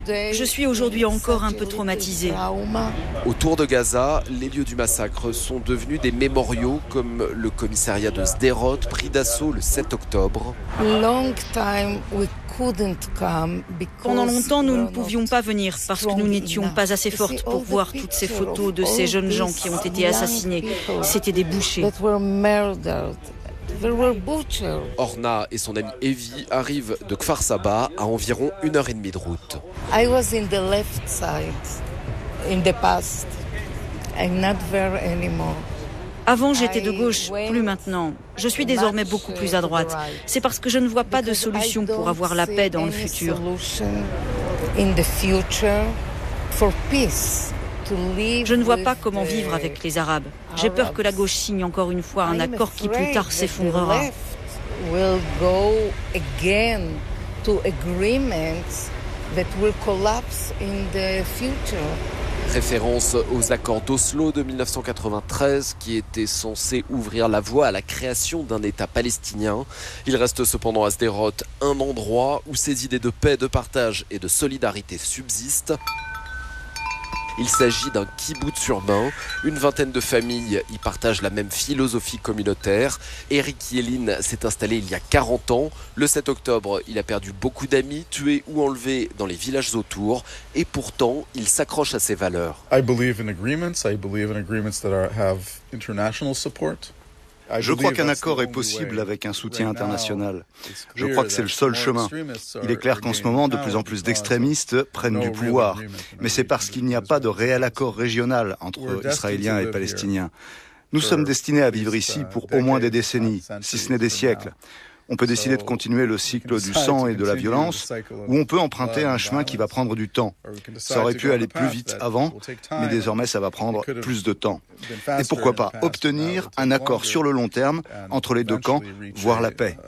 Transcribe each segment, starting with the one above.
Je suis aujourd'hui encore un peu traumatisée. Autour de Gaza, les lieux du massacre sont devenus des mémoriaux comme le commissariat de Sderot, pris d'assaut le 7 octobre. Pendant longtemps, nous ne pouvions pas venir parce que nous n'étions pas assez fortes pour voir toutes ces photos de ces jeunes gens qui ont été assassinés. C'était des bouchers. Orna et son amie Evie arrivent de Kfar Saba à environ 1h30 de route. Avant, j'étais de gauche, plus maintenant. Je suis désormais beaucoup plus à droite. C'est parce que je ne vois pas de solution pour avoir la paix dans le futur. Je ne vois pas comment vivre avec les Arabes. J'ai peur que la gauche signe encore une fois un accord qui plus tard s'effondrera. Référence aux accords d'Oslo de 1993 qui étaient censés ouvrir la voie à la création d'un État palestinien. Il reste cependant à Sderot un endroit où ces idées de paix, de partage et de solidarité subsistent. Il s'agit d'un kibboutz urbain. Une vingtaine de familles y partagent la même philosophie communautaire. Eric Yelin s'est installé il y a 40 ans. Le 7 octobre, il a perdu beaucoup d'amis, tués ou enlevés dans les villages autour. Et pourtant, il s'accroche à ses valeurs. I believe in agreements. I believe in agreements that have international support. Je crois qu'un accord est possible avec un soutien international. Je crois que c'est le seul chemin. Il est clair qu'en ce moment, de plus en plus d'extrémistes prennent du pouvoir. Mais c'est parce qu'il n'y a pas de réel accord régional entre Israéliens et Palestiniens. Nous sommes destinés à vivre ici pour au moins des décennies, si ce n'est des siècles. On peut décider de continuer le cycle du sang et de la violence, ou on peut emprunter un chemin qui va prendre du temps. Ça aurait pu aller plus vite avant, mais désormais ça va prendre plus de temps. Et pourquoi pas obtenir un accord sur le long terme entre les deux camps, voire la paix.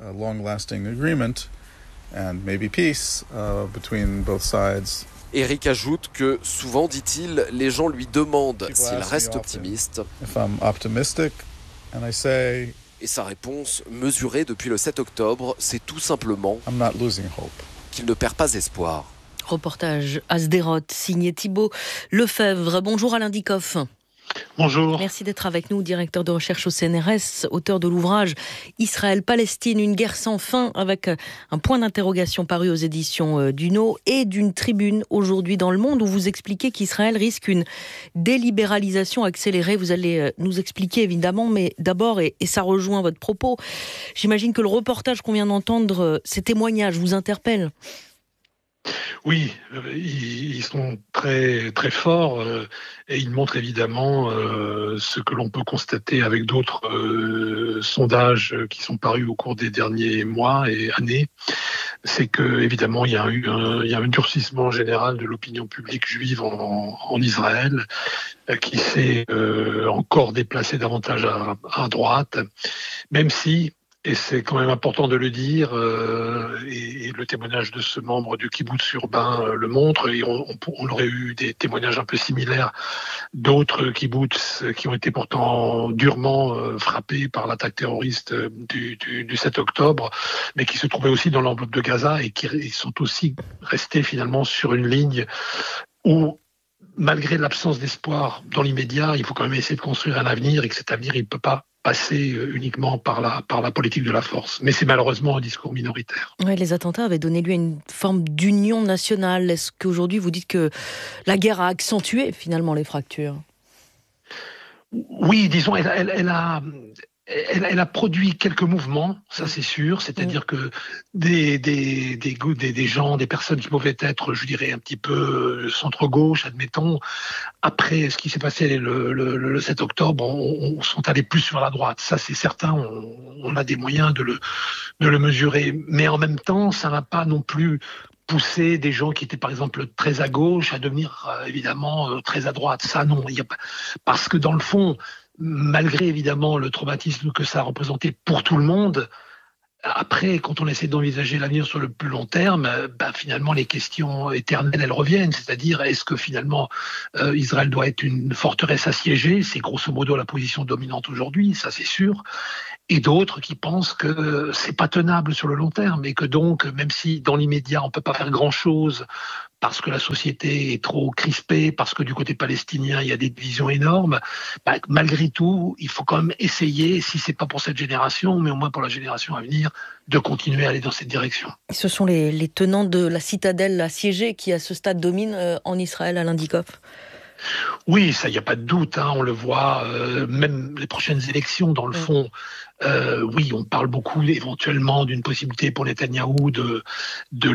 Eric ajoute que souvent, dit-il, les gens lui demandent s'il reste optimiste. Et sa réponse, mesurée depuis le 7 octobre, c'est tout simplement qu'il ne perd pas espoir. Reportage à Sderot, signé Thibault Lefebvre. Bonjour Alain Dikoff. Bonjour. Merci d'être avec nous, directeur de recherche au CNRS, auteur de l'ouvrage Israël-Palestine, une guerre sans fin, avec un point d'interrogation paru aux éditions d'Uno et d'une tribune aujourd'hui dans Le Monde où vous expliquez qu'Israël risque une délibéralisation accélérée. Vous allez nous expliquer évidemment, mais d'abord, et ça rejoint votre propos, j'imagine que le reportage qu'on vient d'entendre, ces témoignages vous interpellent. Oui, ils sont très très forts et ils montrent évidemment ce que l'on peut constater avec d'autres sondages qui sont parus au cours des derniers mois et années. C'est que évidemment il y a un durcissement général de l'opinion publique juive en Israël qui s'est encore déplacé davantage à droite, même si. Et c'est quand même important de le dire, et le témoignage de ce membre du kibboutz urbain le montre, et on aurait eu des témoignages un peu similaires d'autres kibboutz qui ont été pourtant durement frappés par l'attaque terroriste du 7 octobre, mais qui se trouvaient aussi dans l'enveloppe de Gaza et qui sont aussi restés finalement sur une ligne où, malgré l'absence d'espoir dans l'immédiat, il faut quand même essayer de construire un avenir, et que cet avenir, il ne peut pas passer uniquement par la politique de la force. Mais c'est malheureusement un discours minoritaire. Ouais, les attentats avaient donné lieu à une forme d'union nationale. Est-ce qu'aujourd'hui vous dites que la guerre a accentué finalement les fractures ? Oui, disons, elle a produit quelques mouvements, ça c'est sûr, c'est-à-dire que des gens, des personnes qui pouvaient être, je dirais, un petit peu centre-gauche, admettons, après ce qui s'est passé le 7 octobre, on sont allés plus sur la droite. Ça c'est certain, on a des moyens de le mesurer. Mais en même temps, ça n'a pas non plus poussé des gens qui étaient par exemple très à gauche à devenir évidemment très à droite. Ça non, parce que dans le fond, malgré évidemment le traumatisme que ça a représenté pour tout le monde, après, quand on essaie d'envisager l'avenir sur le plus long terme, finalement les questions éternelles, elles reviennent. C'est-à-dire, est-ce que finalement Israël doit être une forteresse assiégée ? C'est grosso modo la position dominante aujourd'hui, ça c'est sûr. Et d'autres qui pensent que c'est pas tenable sur le long terme et que donc, même si dans l'immédiat on peut pas faire grand-chose parce que la société est trop crispée, parce que du côté palestinien, il y a des divisions énormes, malgré tout, il faut quand même essayer, si c'est pas pour cette génération, mais au moins pour la génération à venir, de continuer à aller dans cette direction. Ce sont les tenants de la citadelle assiégée qui, à ce stade, dominent en Israël, Alain Dickhoff. Oui, ça, il n'y a pas de doute, on le voit, même les prochaines élections, dans le fond, oui, on parle beaucoup éventuellement d'une possibilité pour Netanyahou de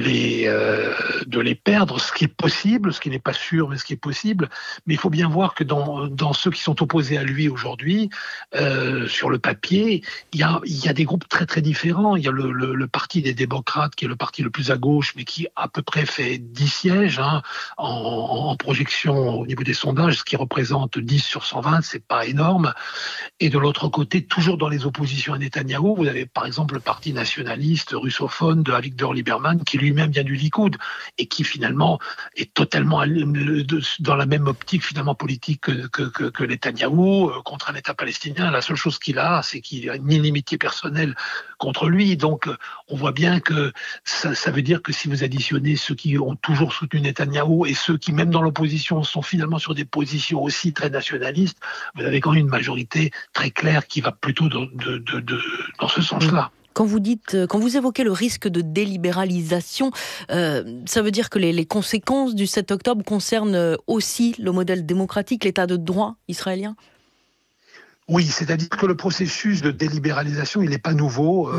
les perdre, ce qui est possible, ce qui n'est pas sûr, mais ce qui est possible. Mais il faut bien voir que dans ceux qui sont opposés à lui aujourd'hui, sur le papier, il y a des groupes très très différents. Il y a le parti des démocrates, qui est le parti le plus à gauche, mais qui à peu près fait 10 sièges en projection au niveau des sondages, ce qui représente 10 sur 120, c'est pas énorme. Et de l'autre côté, toujours dans les oppositions à Netanyahou, vous avez par exemple le parti nationaliste russophone de Avigdor Lieberman, qui lui-même vient du Likoud et qui finalement est totalement dans la même optique finalement politique que Netanyahou contre un État palestinien. La seule chose qu'il a, c'est qu'il a une inimitié personnelle contre lui. Donc on voit bien que ça veut dire que si vous additionnez ceux qui ont toujours soutenu Netanyahou et ceux qui, même dans l'opposition, sont finalement sur des positions aussi très nationalistes, vous avez quand même une majorité très claire qui va plutôt dans ce sens-là. Quand vous évoquez le risque de délibéralisation, ça veut dire que les conséquences du 7 octobre concernent aussi le modèle démocratique, l'état de droit israélien ? Oui, c'est-à-dire que le processus de délibéralisation, il n'est pas nouveau.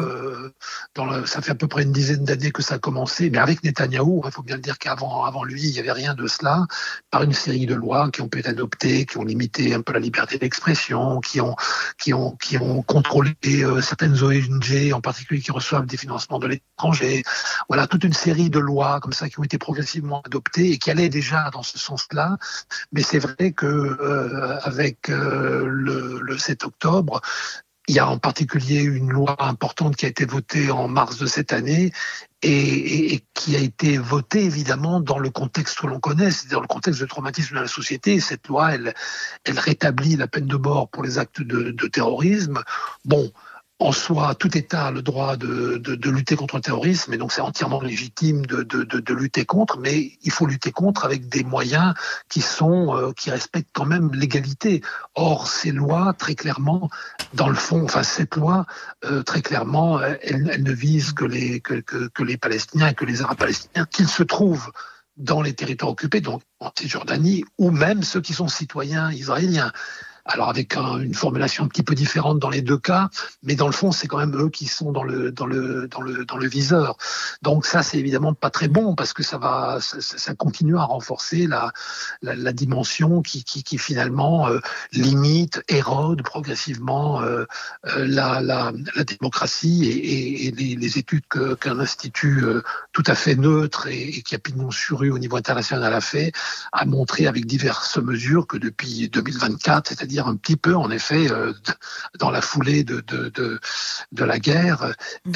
Ça fait à peu près une dizaine d'années que ça a commencé, mais avec Netanyahou, il faut bien le dire qu'avant lui, il n'y avait rien de cela, par une série de lois qui ont pu être adoptées, qui ont limité un peu la liberté d'expression, qui ont contrôlé certaines ONG, en particulier qui reçoivent des financements de l'étranger. Voilà, toute une série de lois comme ça qui ont été progressivement adoptées et qui allaient déjà dans ce sens-là. Mais c'est vrai que avec le 7 octobre, il y a en particulier une loi importante qui a été votée en mars de cette année et qui a été votée évidemment dans le contexte que l'on connaît, c'est-à-dire le contexte de traumatisme de la société. Et cette loi, elle rétablit la peine de mort pour les actes de terrorisme. Bon, en soi, tout État a le droit de lutter contre le terrorisme, et donc c'est entièrement légitime de lutter contre, mais il faut lutter contre avec des moyens qui respectent quand même l'égalité. Or, ces lois, très clairement, dans le fond, cette loi, très clairement, elle ne vise que les Palestiniens et que les Arabes palestiniens, qu'ils se trouvent dans les territoires occupés, donc en Cisjordanie, ou même ceux qui sont citoyens israéliens. Alors avec une formulation un petit peu différente dans les deux cas, mais dans le fond, c'est quand même eux qui sont dans le viseur. Donc ça, c'est évidemment pas très bon parce que ça continue à renforcer la dimension qui finalement limite, érode progressivement la démocratie et les études qu'un institut tout à fait neutre et qui a pignon sur rue au niveau international a montré avec diverses mesures que depuis 2024, c'est-à-dire un petit peu, en effet, dans la foulée de la guerre,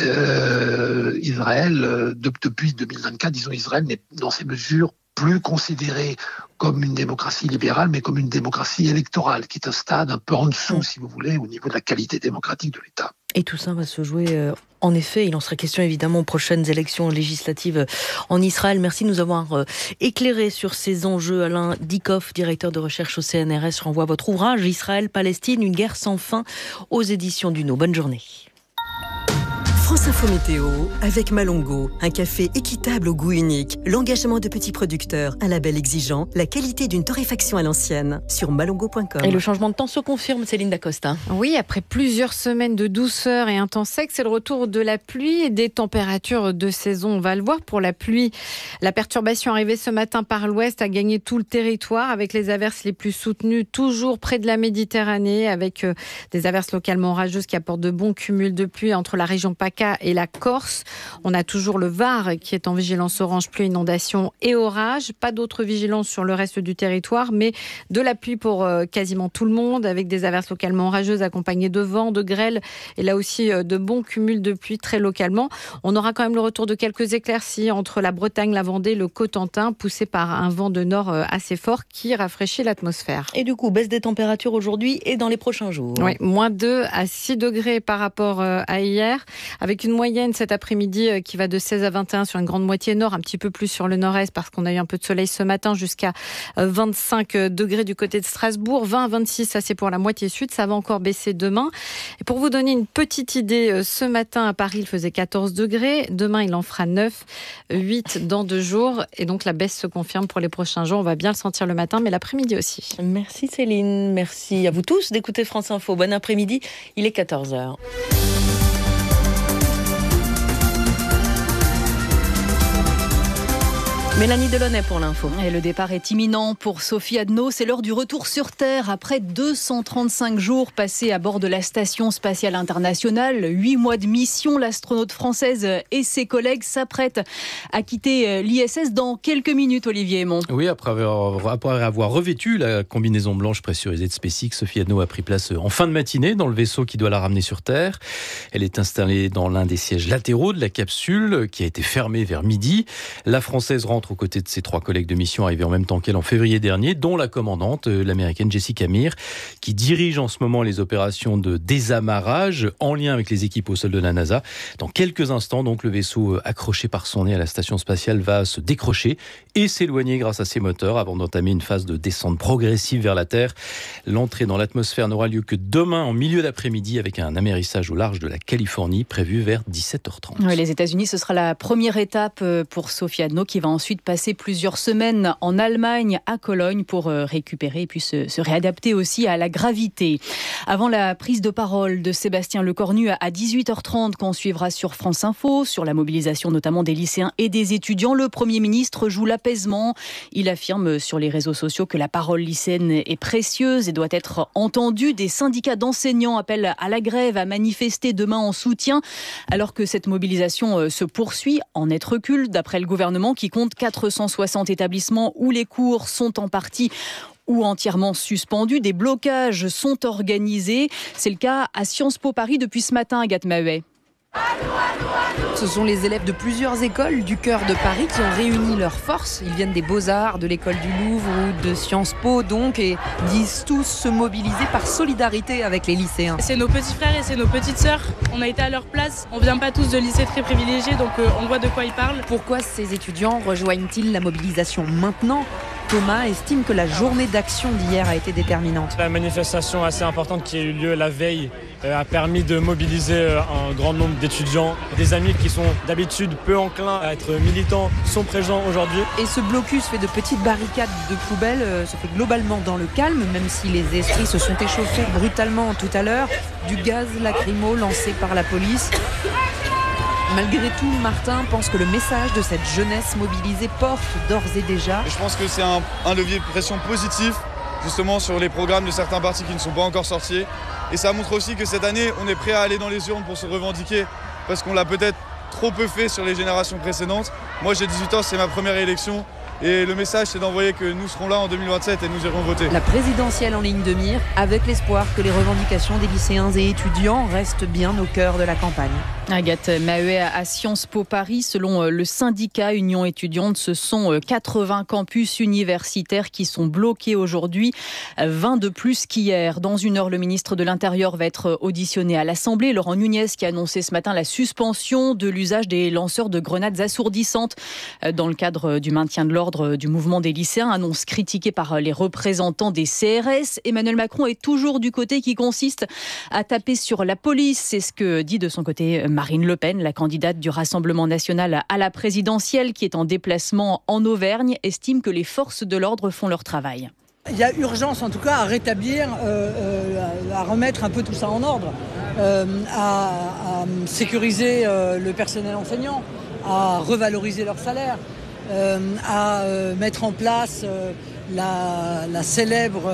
Israël, depuis 2024, disons, Israël n'est dans ces mesures plus considéré comme une démocratie libérale, mais comme une démocratie électorale, qui est un stade un peu en dessous, si vous voulez, au niveau de la qualité démocratique de l'État. Et tout ça va se jouer, en effet, il en sera question évidemment aux prochaines élections législatives en Israël. Merci de nous avoir éclairé sur ces enjeux. Alain Dickhoff, directeur de recherche au CNRS, renvoie votre ouvrage « Israël-Palestine, une guerre sans fin » aux éditions Duno. Bonne journée. France Info Météo avec Malongo, un café équitable au goût unique, l'engagement de petits producteurs, un label exigeant, la qualité d'une torréfaction à l'ancienne, sur malongo.com. Et le changement de temps se confirme, Céline Dacosta. Oui, après plusieurs semaines de douceur et un temps sec, c'est le retour de la pluie et des températures de saison. On va le voir pour la pluie. La perturbation arrivée ce matin par l'ouest a gagné tout le territoire avec les averses les plus soutenues, toujours près de la Méditerranée, avec des averses localement orageuses qui apportent de bons cumuls de pluie entre la région PACA et la Corse. On a toujours le Var qui est en vigilance orange pluie, inondation et orage. Pas d'autres vigilances sur le reste du territoire, mais de la pluie pour quasiment tout le monde, avec des averses localement orageuses accompagnées de vent, de grêle et là aussi de bons cumuls de pluie très localement. On aura quand même le retour de quelques éclaircies entre la Bretagne, la Vendée, le Cotentin, poussé par un vent de nord assez fort qui rafraîchit l'atmosphère. Et du coup, baisse des températures aujourd'hui et dans les prochains jours. Oui, moins 2 à 6 degrés par rapport à hier, avec une moyenne cet après-midi qui va de 16 à 21 sur une grande moitié nord, un petit peu plus sur le nord-est parce qu'on a eu un peu de soleil ce matin, jusqu'à 25 degrés du côté de Strasbourg, 20 à 26, ça c'est pour la moitié sud, ça va encore baisser demain. Et pour vous donner une petite idée, ce matin à Paris il faisait 14 degrés, demain il en fera 9, 8 dans 2 jours, et donc la baisse se confirme pour les prochains jours, on va bien le sentir le matin mais l'après-midi aussi. Merci Céline, merci à vous tous d'écouter France Info, bon après-midi, il est 14h. Mélanie Delaunay pour l'info. Et le départ est imminent pour Sophie Adno. C'est l'heure du retour sur Terre après 235 jours passés à bord de la Station Spatiale Internationale. 8 mois de mission, l'astronaute française et ses collègues s'apprêtent à quitter l'ISS dans quelques minutes, Olivier Aymon. Oui, après avoir revêtu la combinaison blanche pressurisée de SpaceX, Sophie Adno a pris place en fin de matinée dans le vaisseau qui doit la ramener sur Terre. Elle est installée dans l'un des sièges latéraux de la capsule qui a été fermée vers midi. La Française rentre aux côtés de ses 3 collègues de mission arrivés en même temps qu'elle en février dernier, dont la commandante, l'américaine Jessica Meir, qui dirige en ce moment les opérations de désamarrage en lien avec les équipes au sol de la NASA. Dans quelques instants, donc, le vaisseau accroché par son nez à la station spatiale va se décrocher et s'éloigner grâce à ses moteurs avant d'entamer une phase de descente progressive vers la Terre. L'entrée dans l'atmosphère n'aura lieu que demain en milieu d'après-midi avec un amérissage au large de la Californie prévu vers 17h30. Oui, les États-Unis, ce sera la première étape pour Sophie Adno qui va ensuite passer plusieurs semaines en Allemagne, à Cologne, pour récupérer et puis se réadapter aussi à la gravité. Avant la prise de parole de Sébastien Lecornu à 18h30 qu'on suivra sur France Info, sur la mobilisation notamment des lycéens et des étudiants, le Premier ministre joue l'apaisement. Il affirme sur les réseaux sociaux que la parole lycéenne est précieuse et doit être entendue. Des syndicats d'enseignants appellent à la grève, à manifester demain en soutien, alors que cette mobilisation se poursuit en net recul, d'après le gouvernement qui compte 460 établissements où les cours sont en partie ou entièrement suspendus. Des blocages sont organisés. C'est le cas à Sciences Po Paris depuis ce matin, Agathe Mahuet. Ce sont les élèves de plusieurs écoles du cœur de Paris qui ont réuni leurs forces. Ils viennent des Beaux-Arts, de l'école du Louvre ou de Sciences Po donc, et disent tous se mobiliser par solidarité avec les lycéens. C'est nos petits frères et c'est nos petites sœurs. On a été à leur place. On vient pas tous de lycées très privilégiés, donc on voit de quoi ils parlent. Pourquoi ces étudiants rejoignent-ils la mobilisation maintenant ? Thomas estime que la journée d'action d'hier a été déterminante. La manifestation assez importante qui a eu lieu la veille a permis de mobiliser un grand nombre d'étudiants. Des amis qui sont d'habitude peu enclins à être militants sont présents aujourd'hui. Et ce blocus fait de petites barricades de poubelles se fait globalement dans le calme, même si les esprits se sont échauffés brutalement tout à l'heure. Du gaz lacrymo lancé par la police. Malgré tout, Martin pense que le message de cette jeunesse mobilisée porte d'ores et déjà. Je pense que c'est un levier de pression positif, justement sur les programmes de certains partis qui ne sont pas encore sortis. Et ça montre aussi que cette année, on est prêt à aller dans les urnes pour se revendiquer, parce qu'on l'a peut-être trop peu fait sur les générations précédentes. Moi, j'ai 18 ans, c'est ma première élection. Et le message, c'est d'envoyer que nous serons là en 2027 et nous irons voter. La présidentielle en ligne de mire, avec l'espoir que les revendications des lycéens et étudiants restent bien au cœur de la campagne. Agathe Mahuet à Sciences Po Paris. Selon le syndicat Union étudiante, ce sont 80 campus universitaires qui sont bloqués aujourd'hui, 20 de plus qu'hier. Dans une heure, le ministre de l'Intérieur va être auditionné à l'Assemblée. Laurent Nunez qui a annoncé ce matin la suspension de l'usage des lanceurs de grenades assourdissantes dans le cadre du maintien de l'ordre du mouvement des lycéens. Annonce critiquée par les représentants des CRS. Emmanuel Macron est toujours du côté qui consiste à taper sur la police. C'est ce que dit de son côté Marine Le Pen, la candidate du Rassemblement national à la présidentielle, qui est en déplacement en Auvergne, estime que les forces de l'ordre font leur travail. Il y a urgence en tout cas à rétablir, à remettre un peu tout ça en ordre, à sécuriser le personnel enseignant, à revaloriser leur salaire, à mettre en place la célèbre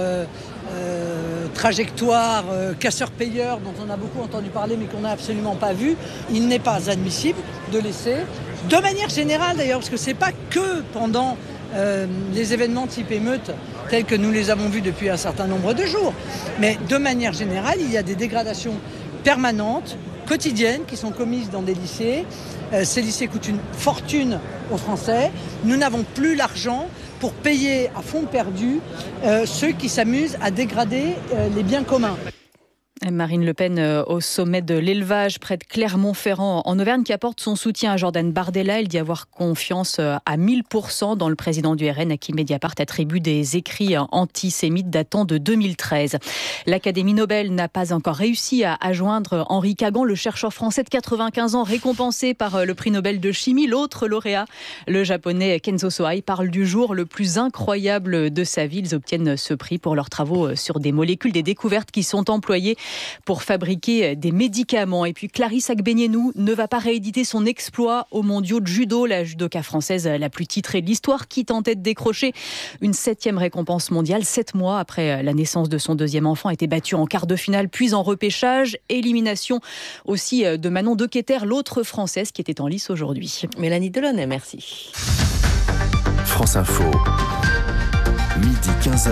trajectoire casseur-payeur dont on a beaucoup entendu parler mais qu'on n'a absolument pas vu. Il n'est pas admissible de laisser, de manière générale d'ailleurs, parce que c'est pas que pendant les événements type émeute tels que nous les avons vus depuis un certain nombre de jours, mais de manière générale il y a des dégradations permanentes, quotidiennes qui sont commises dans des lycées. Ces lycées coûtent une fortune aux Français. Nous n'avons plus l'argent pour payer à fonds perdu ceux qui s'amusent à dégrader les biens communs. Marine Le Pen au sommet de l'élevage près de Clermont-Ferrand en Auvergne qui apporte son soutien à Jordan Bardella. Il dit avoir confiance à 1000% dans le président du RN à qui Mediapart attribue des écrits antisémites datant de 2013. L'Académie Nobel n'a pas encore réussi à joindre Henri Kagan, le chercheur français de 95 ans récompensé par le prix Nobel de chimie. L'autre lauréat, le japonais Kenzo Sohei, parle du jour le plus incroyable de sa vie. Ils obtiennent ce prix pour leurs travaux sur des molécules, des découvertes qui sont employées pour fabriquer des médicaments. Et puis Clarisse Agbenienou ne va pas rééditer son exploit aux mondiaux de judo, la judoka française la plus titrée de l'histoire qui tentait de décrocher une 7e récompense mondiale. 7 mois après la naissance de son deuxième enfant, a été battue en quart de finale puis en repêchage. Élimination aussi de Manon Dequeter, l'autre française qui était en lice aujourd'hui. Mélanie Delaunay, merci. France Info, midi 15h.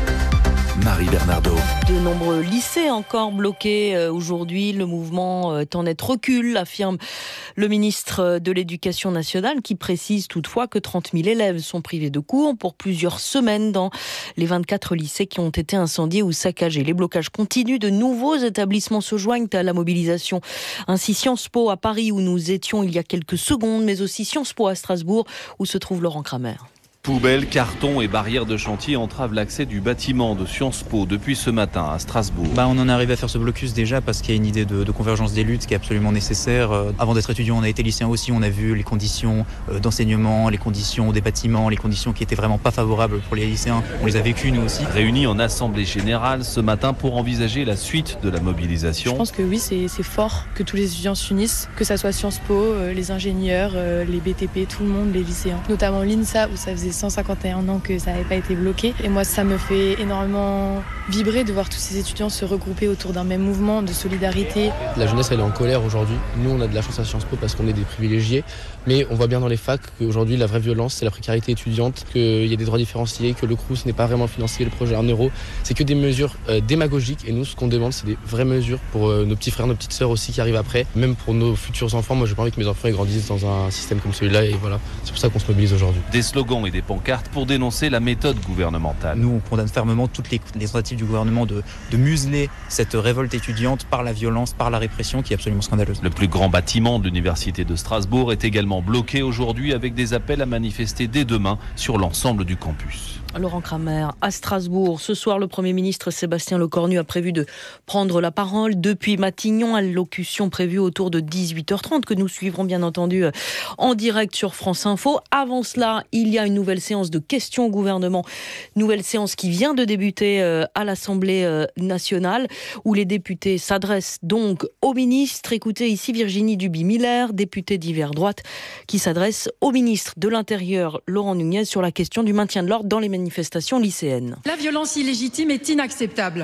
Marie Bernardo. De nombreux lycées encore bloqués aujourd'hui. Le mouvement est en net recul, affirme le ministre de l'Éducation nationale, qui précise toutefois que 30 000 élèves sont privés de cours pour plusieurs semaines dans les 24 lycées qui ont été incendiés ou saccagés. Les blocages continuent. De nouveaux établissements se joignent à la mobilisation. Ainsi Sciences Po à Paris, où nous étions il y a quelques secondes, mais aussi Sciences Po à Strasbourg, où se trouve Laurent Kramer. Poubelles, cartons et barrières de chantier entravent l'accès du bâtiment de Sciences Po depuis ce matin à Strasbourg. On en est arrivé à faire ce blocus déjà parce qu'il y a une idée de convergence des luttes qui est absolument nécessaire. Avant d'être étudiant, on a été lycéen aussi, on a vu les conditions d'enseignement, les conditions des bâtiments, les conditions qui étaient vraiment pas favorables pour les lycéens. On les a vécues nous aussi. Réunis en assemblée générale ce matin pour envisager la suite de la mobilisation. Je pense que oui, c'est fort que tous les étudiants s'unissent, que ça soit Sciences Po, les ingénieurs, les BTP, tout le monde, les lycéens. Notamment l'INSA où ça faisait 151 ans que ça n'avait pas été bloqué. Et moi, ça me fait énormément vibrer de voir tous ces étudiants se regrouper autour d'un même mouvement de solidarité. La jeunesse, elle est en colère aujourd'hui. Nous, on a de la chance à Sciences Po parce qu'on est des privilégiés. Mais on voit bien dans les facs qu'aujourd'hui, la vraie violence, c'est la précarité étudiante, qu'il y a des droits différenciés, que le Crous n'est pas vraiment financé, le projet 1 euro. C'est que des mesures démagogiques. Et nous, ce qu'on demande, c'est des vraies mesures pour nos petits frères, nos petites sœurs aussi qui arrivent après. Même pour nos futurs enfants. Moi, j'ai pas envie que mes enfants grandissent dans un système comme celui-là. Et voilà, c'est pour ça qu'on se mobilise aujourd'hui. Des slogans et des pancartes pour dénoncer la méthode gouvernementale. Nous, on condamne fermement toutes les tentatives du gouvernement de museler cette révolte étudiante par la violence, par la répression qui est absolument scandaleuse. Le plus grand bâtiment de l'Université de Strasbourg est également bloqué aujourd'hui avec des appels à manifester dès demain sur l'ensemble du campus. Laurent Kramer, à Strasbourg. Ce soir, le Premier ministre Sébastien Lecornu a prévu de prendre la parole depuis Matignon, allocution prévue autour de 18h30, que nous suivrons bien entendu en direct sur France Info. Avant cela, il y a une nouvelle séance de questions au gouvernement, nouvelle séance qui vient de débuter à l'Assemblée nationale, où les députés s'adressent donc au ministre. Écoutez ici Virginie Duby-Miller, députée d'hiver droite, qui s'adresse au ministre de l'Intérieur, Laurent Nunez, sur la question du maintien de l'ordre dans les manifestations lycéennes. La violence illégitime est inacceptable.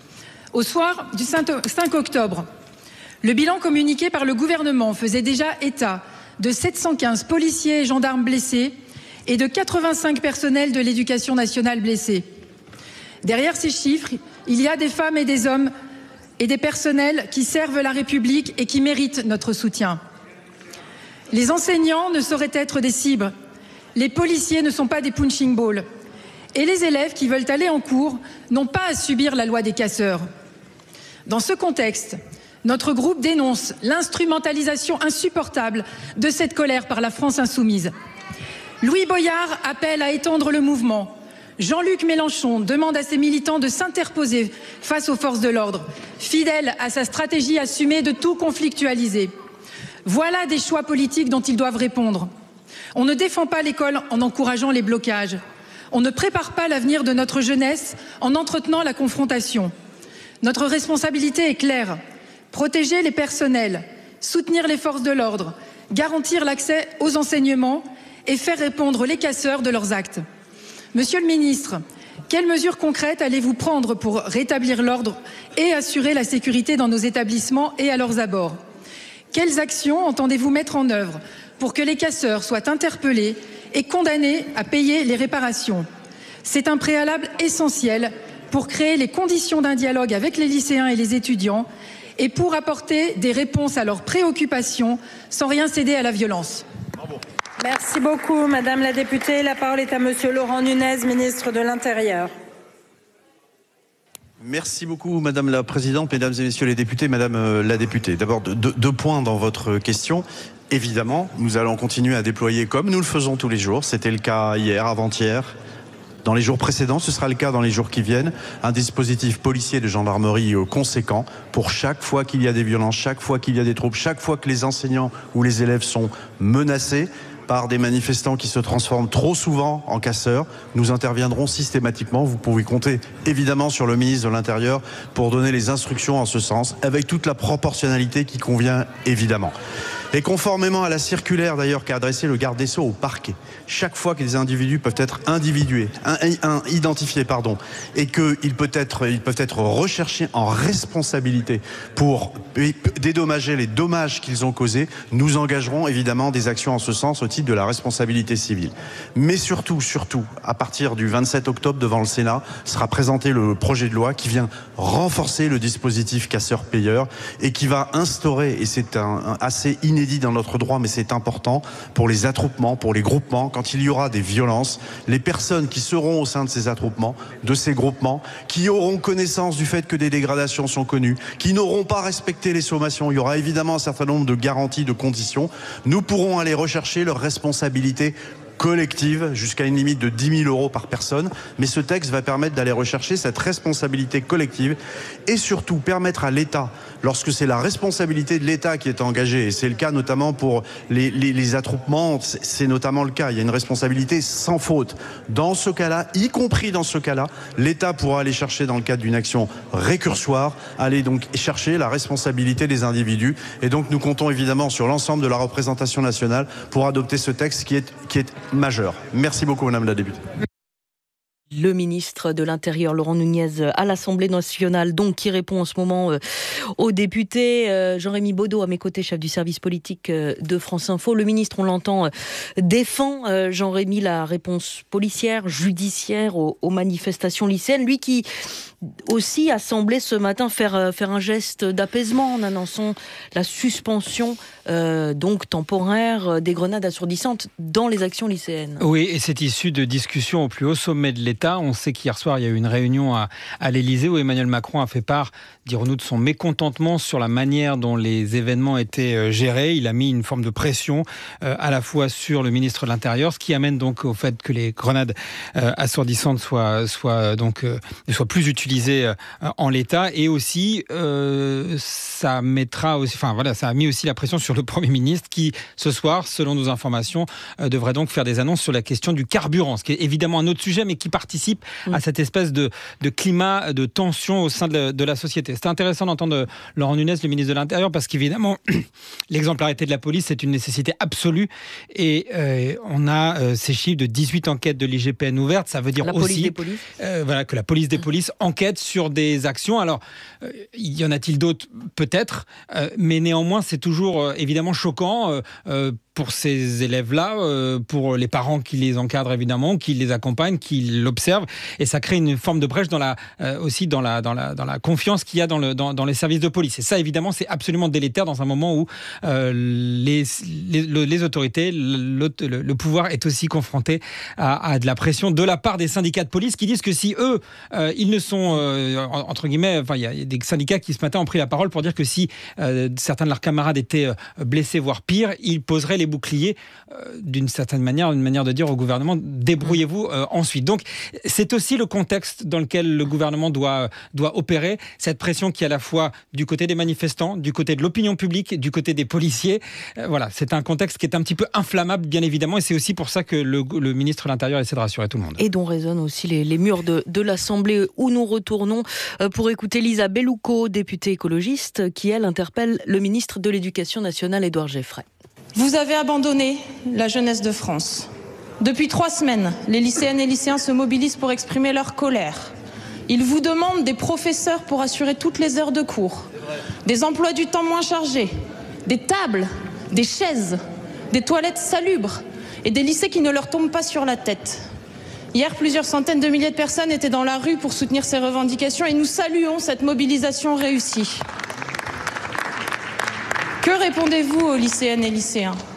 Au soir du 5 octobre, le bilan communiqué par le gouvernement faisait déjà état de 715 policiers et gendarmes blessés et de 85 personnels de l'éducation nationale blessés. Derrière ces chiffres, il y a des femmes et des hommes et des personnels qui servent la République et qui méritent notre soutien. Les enseignants ne sauraient être des cibles. Les policiers ne sont pas des punching balls. Et les élèves qui veulent aller en cours n'ont pas à subir la loi des casseurs. Dans ce contexte, notre groupe dénonce l'instrumentalisation insupportable de cette colère par la France insoumise. Louis Boyard appelle à étendre le mouvement. Jean-Luc Mélenchon demande à ses militants de s'interposer face aux forces de l'ordre, fidèle à sa stratégie assumée de tout conflictualiser. Voilà des choix politiques dont ils doivent répondre. On ne défend pas l'école en encourageant les blocages. On ne prépare pas l'avenir de notre jeunesse en entretenant la confrontation. Notre responsabilité est claire. Protéger les personnels, soutenir les forces de l'ordre, garantir l'accès aux enseignements et faire répondre les casseurs de leurs actes. Monsieur le ministre, quelles mesures concrètes allez-vous prendre pour rétablir l'ordre et assurer la sécurité dans nos établissements et à leurs abords? Quelles actions entendez-vous mettre en œuvre pour que les casseurs soient interpellés et condamnés à payer les réparations? C'est un préalable essentiel pour créer les conditions d'un dialogue avec les lycéens et les étudiants et pour apporter des réponses à leurs préoccupations sans rien céder à la violence. Merci beaucoup, Madame la députée. La parole est à Monsieur Laurent Nunez, ministre de l'Intérieur. Merci beaucoup Madame la Présidente, Mesdames et Messieurs les députés, Madame la députée. D'abord, deux points dans votre question. Évidemment, nous allons continuer à déployer comme nous le faisons tous les jours. C'était le cas hier, avant-hier. Dans les jours précédents, ce sera le cas dans les jours qui viennent, un dispositif policier de gendarmerie conséquent pour chaque fois qu'il y a des violences, chaque fois qu'il y a des troubles, chaque fois que les enseignants ou les élèves sont menacés par des manifestants qui se transforment trop souvent en casseurs. Nous interviendrons systématiquement. Vous pouvez compter évidemment sur le ministre de l'Intérieur pour donner les instructions en ce sens, avec toute la proportionnalité qui convient évidemment. Et conformément à la circulaire d'ailleurs qu'a adressée le garde des Sceaux au parquet, chaque fois que des individus peuvent être identifiés, et qu'ils peuvent être recherchés en responsabilité pour dédommager les dommages qu'ils ont causés, nous engagerons évidemment des actions en ce sens au titre de la responsabilité civile. Mais surtout, à partir du 27 octobre devant le Sénat, sera présenté le projet de loi qui vient renforcer le dispositif casseur-payeur et qui va instaurer, et c'est assez inédit dans notre droit, mais c'est important, pour les attroupements, pour les groupements, quand il y aura des violences, les personnes qui seront au sein de ces attroupements, de ces groupements, qui auront connaissance du fait que des dégradations sont connues, qui n'auront pas respecté les sommations, il y aura évidemment un certain nombre de garanties, de conditions, nous pourrons aller rechercher leur responsabilité collective jusqu'à une limite de 10 000 € par personne, mais ce texte va permettre d'aller rechercher cette responsabilité collective et surtout permettre à l'État, lorsque c'est la responsabilité de l'État qui est engagée, et c'est le cas notamment pour les attroupements, c'est notamment le cas, il y a une responsabilité sans faute. Dans ce cas-là, y compris dans ce cas-là, l'État pourra aller chercher dans le cadre d'une action récursoire, aller donc chercher la responsabilité des individus, et donc nous comptons évidemment sur l'ensemble de la représentation nationale pour adopter ce texte qui est majeur. Merci beaucoup Madame la députée. Le ministre de l'Intérieur, Laurent Nunez, à l'Assemblée nationale, donc, qui répond en ce moment aux députés. Jean-Rémy Baudot, à mes côtés, chef du service politique de France Info. Le ministre, on l'entend, défend, Jean-Rémy, la réponse policière, judiciaire aux manifestations lycéennes. Lui qui aussi a semblé ce matin faire un geste d'apaisement en annonçant la suspension donc temporaire des grenades assourdissantes dans les actions lycéennes. Oui, et c'est issu de discussions au plus haut sommet de l'État. On sait qu'hier soir, il y a eu une réunion à l'Élysée où Emmanuel Macron a fait part, dirons-nous, de son mécontentement sur la manière dont les événements étaient gérés. Il a mis une forme de pression à la fois sur le ministre de l'Intérieur, ce qui amène donc au fait que les grenades assourdissantes soient plus utilisées en l'état, et aussi ça a mis aussi la pression sur le Premier ministre qui, ce soir, selon nos informations, devrait donc faire des annonces sur la question du carburant, ce qui est évidemment un autre sujet, mais qui participe à cette espèce de climat de tension au sein de la société. C'est intéressant d'entendre Laurent Nunez, le ministre de l'Intérieur, parce qu'évidemment, l'exemplarité de la police, c'est une nécessité absolue, et on a ces chiffres de 18 enquêtes de l'IGPN ouvertes. Ça veut dire aussi que la police des polices enquête sur des actions. Alors, y en a-t-il d'autres? Peut-être, mais néanmoins, c'est toujours évidemment choquant pour ces élèves-là, pour les parents qui les encadrent évidemment, qui les accompagnent, qui l'observent, et ça crée une forme de brèche dans la confiance qu'il y a dans les services de police. Et ça, évidemment, c'est absolument délétère dans un moment où les autorités, le pouvoir est aussi confronté à de la pression de la part des syndicats de police qui disent que si eux, ils ne sont entre guillemets, il y a des syndicats qui ce matin ont pris la parole pour dire que si certains de leurs camarades étaient blessés, voire pire, ils poseraient les boucliers d'une certaine manière, une manière de dire au gouvernement, débrouillez-vous ensuite. Donc c'est aussi le contexte dans lequel le gouvernement doit opérer, cette pression qui est à la fois du côté des manifestants, du côté de l'opinion publique, du côté des policiers. Voilà, c'est un contexte qui est un petit peu inflammable, bien évidemment, et c'est aussi pour ça que le ministre de l'Intérieur essaie de rassurer tout le monde. Et dont résonnent aussi les murs de l'Assemblée où nous retournons pour écouter Lisa Bellouco, députée écologiste, qui elle interpelle le ministre de l'Éducation nationale, Édouard Geffray. Vous avez abandonné la jeunesse de France. Depuis 3 semaines, les lycéennes et lycéens se mobilisent pour exprimer leur colère. Ils vous demandent des professeurs pour assurer toutes les heures de cours, des emplois du temps moins chargés, des tables, des chaises, des toilettes salubres et des lycées qui ne leur tombent pas sur la tête. Hier, plusieurs centaines de milliers de personnes étaient dans la rue pour soutenir ces revendications et nous saluons cette mobilisation réussie. Que répondez-vous aux lycéennes et lycéens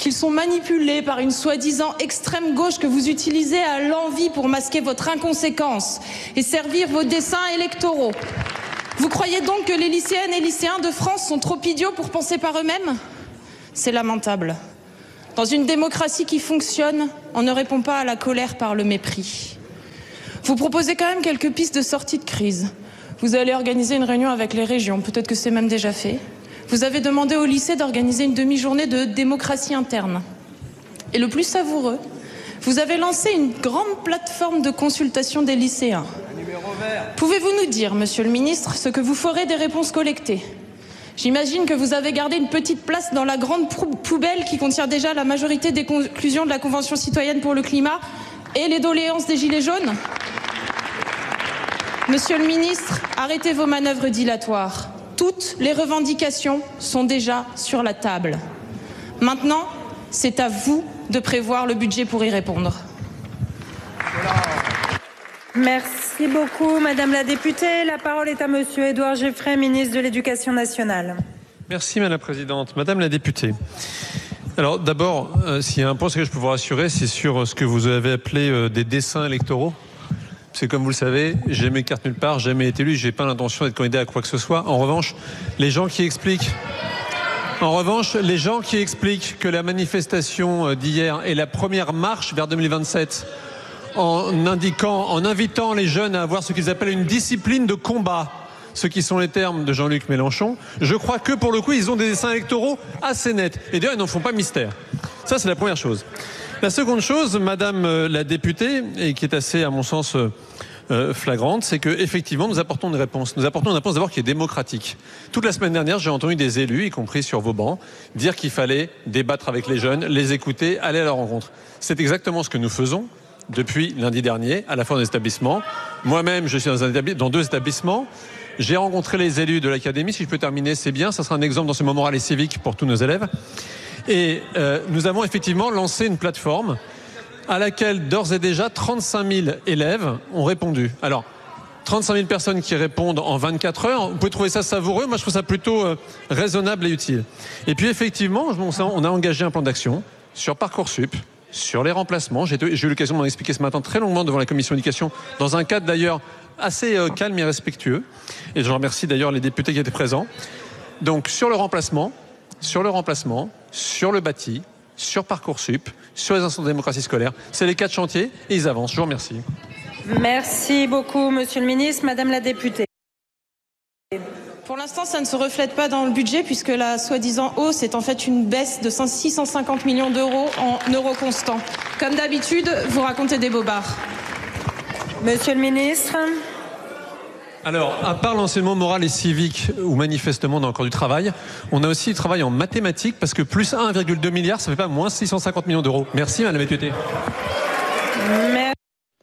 qu'ils sont manipulés par une soi-disant extrême gauche que vous utilisez à l'envi pour masquer votre inconséquence et servir vos desseins électoraux. Vous croyez donc que les lycéennes et lycéens de France sont trop idiots pour penser par eux-mêmes ? C'est lamentable. Dans une démocratie qui fonctionne, on ne répond pas à la colère par le mépris. Vous proposez quand même quelques pistes de sortie de crise. Vous allez organiser une réunion avec les régions, peut-être que c'est même déjà fait. Vous avez demandé au lycée d'organiser une demi-journée de démocratie interne. Et le plus savoureux, vous avez lancé une grande plateforme de consultation des lycéens. Pouvez-vous nous dire, monsieur le ministre, ce que vous ferez des réponses collectées ? J'imagine que vous avez gardé une petite place dans la grande poubelle qui contient déjà la majorité des conclusions de la Convention citoyenne pour le climat et les doléances des Gilets jaunes. Monsieur le ministre, arrêtez vos manœuvres dilatoires. Toutes les revendications sont déjà sur la table. Maintenant, c'est à vous de prévoir le budget pour y répondre. Merci beaucoup, Madame la députée. La parole est à Monsieur Édouard Geffray, ministre de l'Éducation nationale. Merci, Madame la Présidente. Madame la députée, alors d'abord, s'il y a un point sur lequel je peux vous rassurer, c'est sur ce que vous avez appelé des desseins électoraux. C'est comme vous le savez, j'ai jamais carte nulle part, jamais été élu, j'ai pas l'intention d'être candidat à quoi que ce soit. En revanche, les gens qui expliquent que la manifestation d'hier est la première marche vers 2027, en invitant les jeunes à avoir ce qu'ils appellent une discipline de combat, ce qui sont les termes de Jean-Luc Mélenchon, je crois que pour le coup, ils ont des dessins électoraux assez nets. Et d'ailleurs, ils n'en font pas mystère. Ça, c'est la première chose. La seconde chose, Madame la députée, et qui est assez, à mon sens, flagrante, c'est qu'effectivement, nous apportons une réponse. Nous apportons une réponse d'abord qui est démocratique. Toute la semaine dernière, j'ai entendu des élus, y compris sur vos bancs, dire qu'il fallait débattre avec les jeunes, les écouter, aller à leur rencontre. C'est exactement ce que nous faisons depuis lundi dernier, à la fois dans les établissements. Moi-même, je suis dans 2 établissements. J'ai rencontré les élus de l'académie. Si je peux terminer, c'est bien. Ça sera un exemple d'enseignement moral et civique pour tous nos élèves. Et nous avons effectivement lancé une plateforme à laquelle d'ores et déjà 35 000 élèves ont répondu. Alors, 35 000 personnes qui répondent en 24 heures, vous pouvez trouver ça savoureux. Moi, je trouve ça plutôt raisonnable et utile. Et puis, effectivement, on a engagé un plan d'action sur Parcoursup, sur les remplacements. J'ai eu l'occasion de m'en expliquer ce matin très longuement devant la commission d'éducation, dans un cadre d'ailleurs assez calme et respectueux. Et je remercie d'ailleurs les députés qui étaient présents. Donc sur le remplacement, sur le bâti, sur Parcoursup, sur les instances de démocratie scolaire. C'est les 4 chantiers et ils avancent. Je vous remercie. Merci beaucoup, Monsieur le ministre. Madame la députée. Pour l'instant, ça ne se reflète pas dans le budget puisque la soi-disant hausse est en fait une baisse de 650 millions d'euros en euros constants. Comme d'habitude, vous racontez des bobards. Monsieur le ministre. Alors, à part l'enseignement moral et civique, où manifestement on a encore du travail, on a aussi du travail en mathématiques, parce que plus 1,2 milliard, ça ne fait pas moins 650 millions d'euros. Merci, Madame la députée. Merci.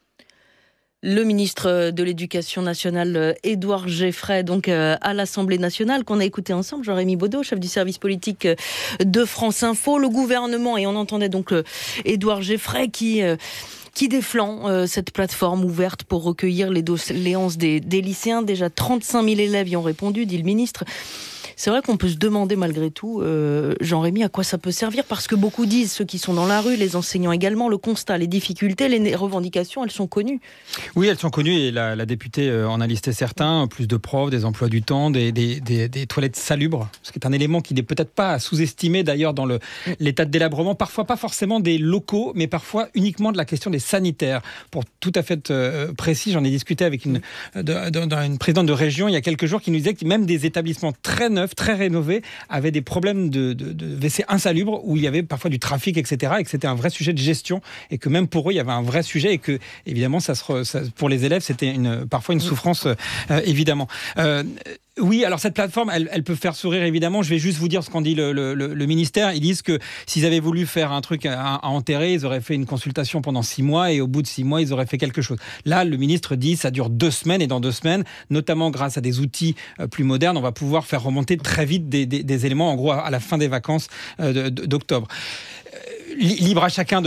Le ministre de l'Éducation nationale, Édouard Geffray, donc à l'Assemblée nationale, qu'on a écouté ensemble, Jean-Rémy Baudot, chef du service politique de France Info, le gouvernement, et on entendait donc Édouard Geffray qui défend cette plateforme ouverte pour recueillir les doléances des lycéens. Déjà 35 000 élèves y ont répondu, dit le ministre. C'est vrai qu'on peut se demander malgré tout, Jean-Rémy, à quoi ça peut servir, parce que beaucoup disent, ceux qui sont dans la rue, les enseignants également, le constat, les difficultés, les revendications, elles sont connues. Oui, elles sont connues et la députée en a listé certains, plus de profs, des emplois du temps, des toilettes salubres, ce qui est un élément qui n'est peut-être pas à sous-estimer d'ailleurs dans l'état de délabrement, parfois pas forcément des locaux, mais parfois uniquement de la question des sanitaires. Pour tout à fait précis, j'en ai discuté avec une présidente de région il y a quelques jours qui nous disait que même des établissements très neufs, très rénovés, avaient des problèmes de WC insalubres où il y avait parfois du trafic, etc. Et que c'était un vrai sujet de gestion et que même pour eux, il y avait un vrai sujet et que, évidemment, pour les élèves, c'était parfois une souffrance, évidemment. Oui, alors cette plateforme, elle peut faire sourire, évidemment. Je vais juste vous dire ce qu'en dit le ministère. Ils disent que s'ils avaient voulu faire un truc à enterrer, ils auraient fait une consultation pendant 6 mois et au bout de 6 mois, ils auraient fait quelque chose. Là, le ministre dit ça dure 2 semaines et dans 2 semaines, notamment grâce à des outils plus modernes, on va pouvoir faire remonter très vite des éléments, en gros, à la fin des vacances d'octobre. libre à chacun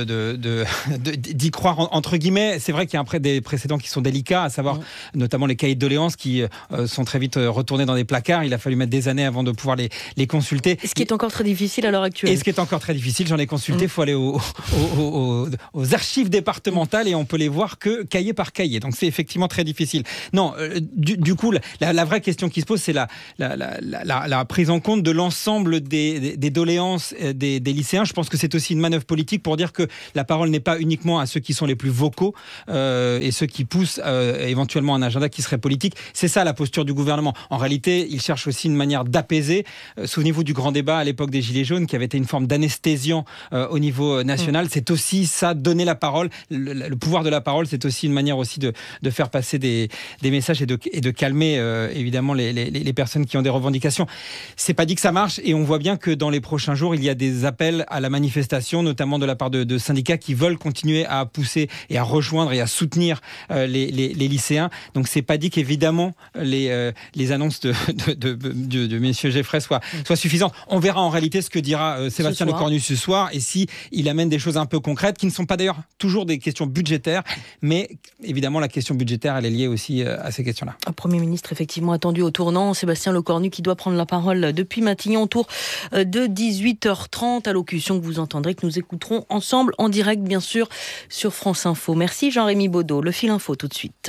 d'y croire entre guillemets. C'est vrai qu'il y a après des précédents qui sont délicats, à savoir notamment les cahiers de doléances qui sont très vite retournés dans des placards. Il a fallu mettre des années avant de pouvoir les consulter. Ce qui est encore très difficile à l'heure actuelle. Et ce qui est encore très difficile, j'en ai consulté, il faut aller aux archives départementales et on peut les voir que cahier par cahier. Donc c'est effectivement très difficile. Non, du coup, la vraie question qui se pose, c'est la prise en compte de l'ensemble des doléances des lycéens. Je pense que c'est aussi une manœuvre politique pour dire que la parole n'est pas uniquement à ceux qui sont les plus vocaux et ceux qui poussent éventuellement un agenda qui serait politique. C'est ça la posture du gouvernement. En réalité, il cherche aussi une manière d'apaiser. Souvenez-vous du grand débat à l'époque des Gilets jaunes qui avait été une forme d'anesthésiant au niveau national. C'est aussi ça, donner la parole. Le pouvoir de la parole, c'est aussi une manière aussi de faire passer des messages et de calmer évidemment les personnes qui ont des revendications. C'est pas dit que ça marche et on voit bien que dans les prochains jours, il y a des appels à la manifestation, notamment de la part de syndicats qui veulent continuer à pousser et à rejoindre et à soutenir les lycéens. Donc c'est pas dit qu'évidemment les annonces de messieurs Geffray soient suffisantes. On verra en réalité ce que dira Sébastien Lecornu ce soir et si il amène des choses un peu concrètes qui ne sont pas d'ailleurs toujours des questions budgétaires, mais évidemment la question budgétaire elle est liée aussi à ces questions-là. Un Premier ministre effectivement attendu au tournant, Sébastien Lecornu qui doit prendre la parole depuis Matignon autour de 18h30, allocution que vous entendrez, que nous écouterons ensemble en direct bien sûr sur France Info. Merci Jean-Rémy Baudot. Le fil info tout de suite.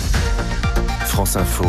France Info,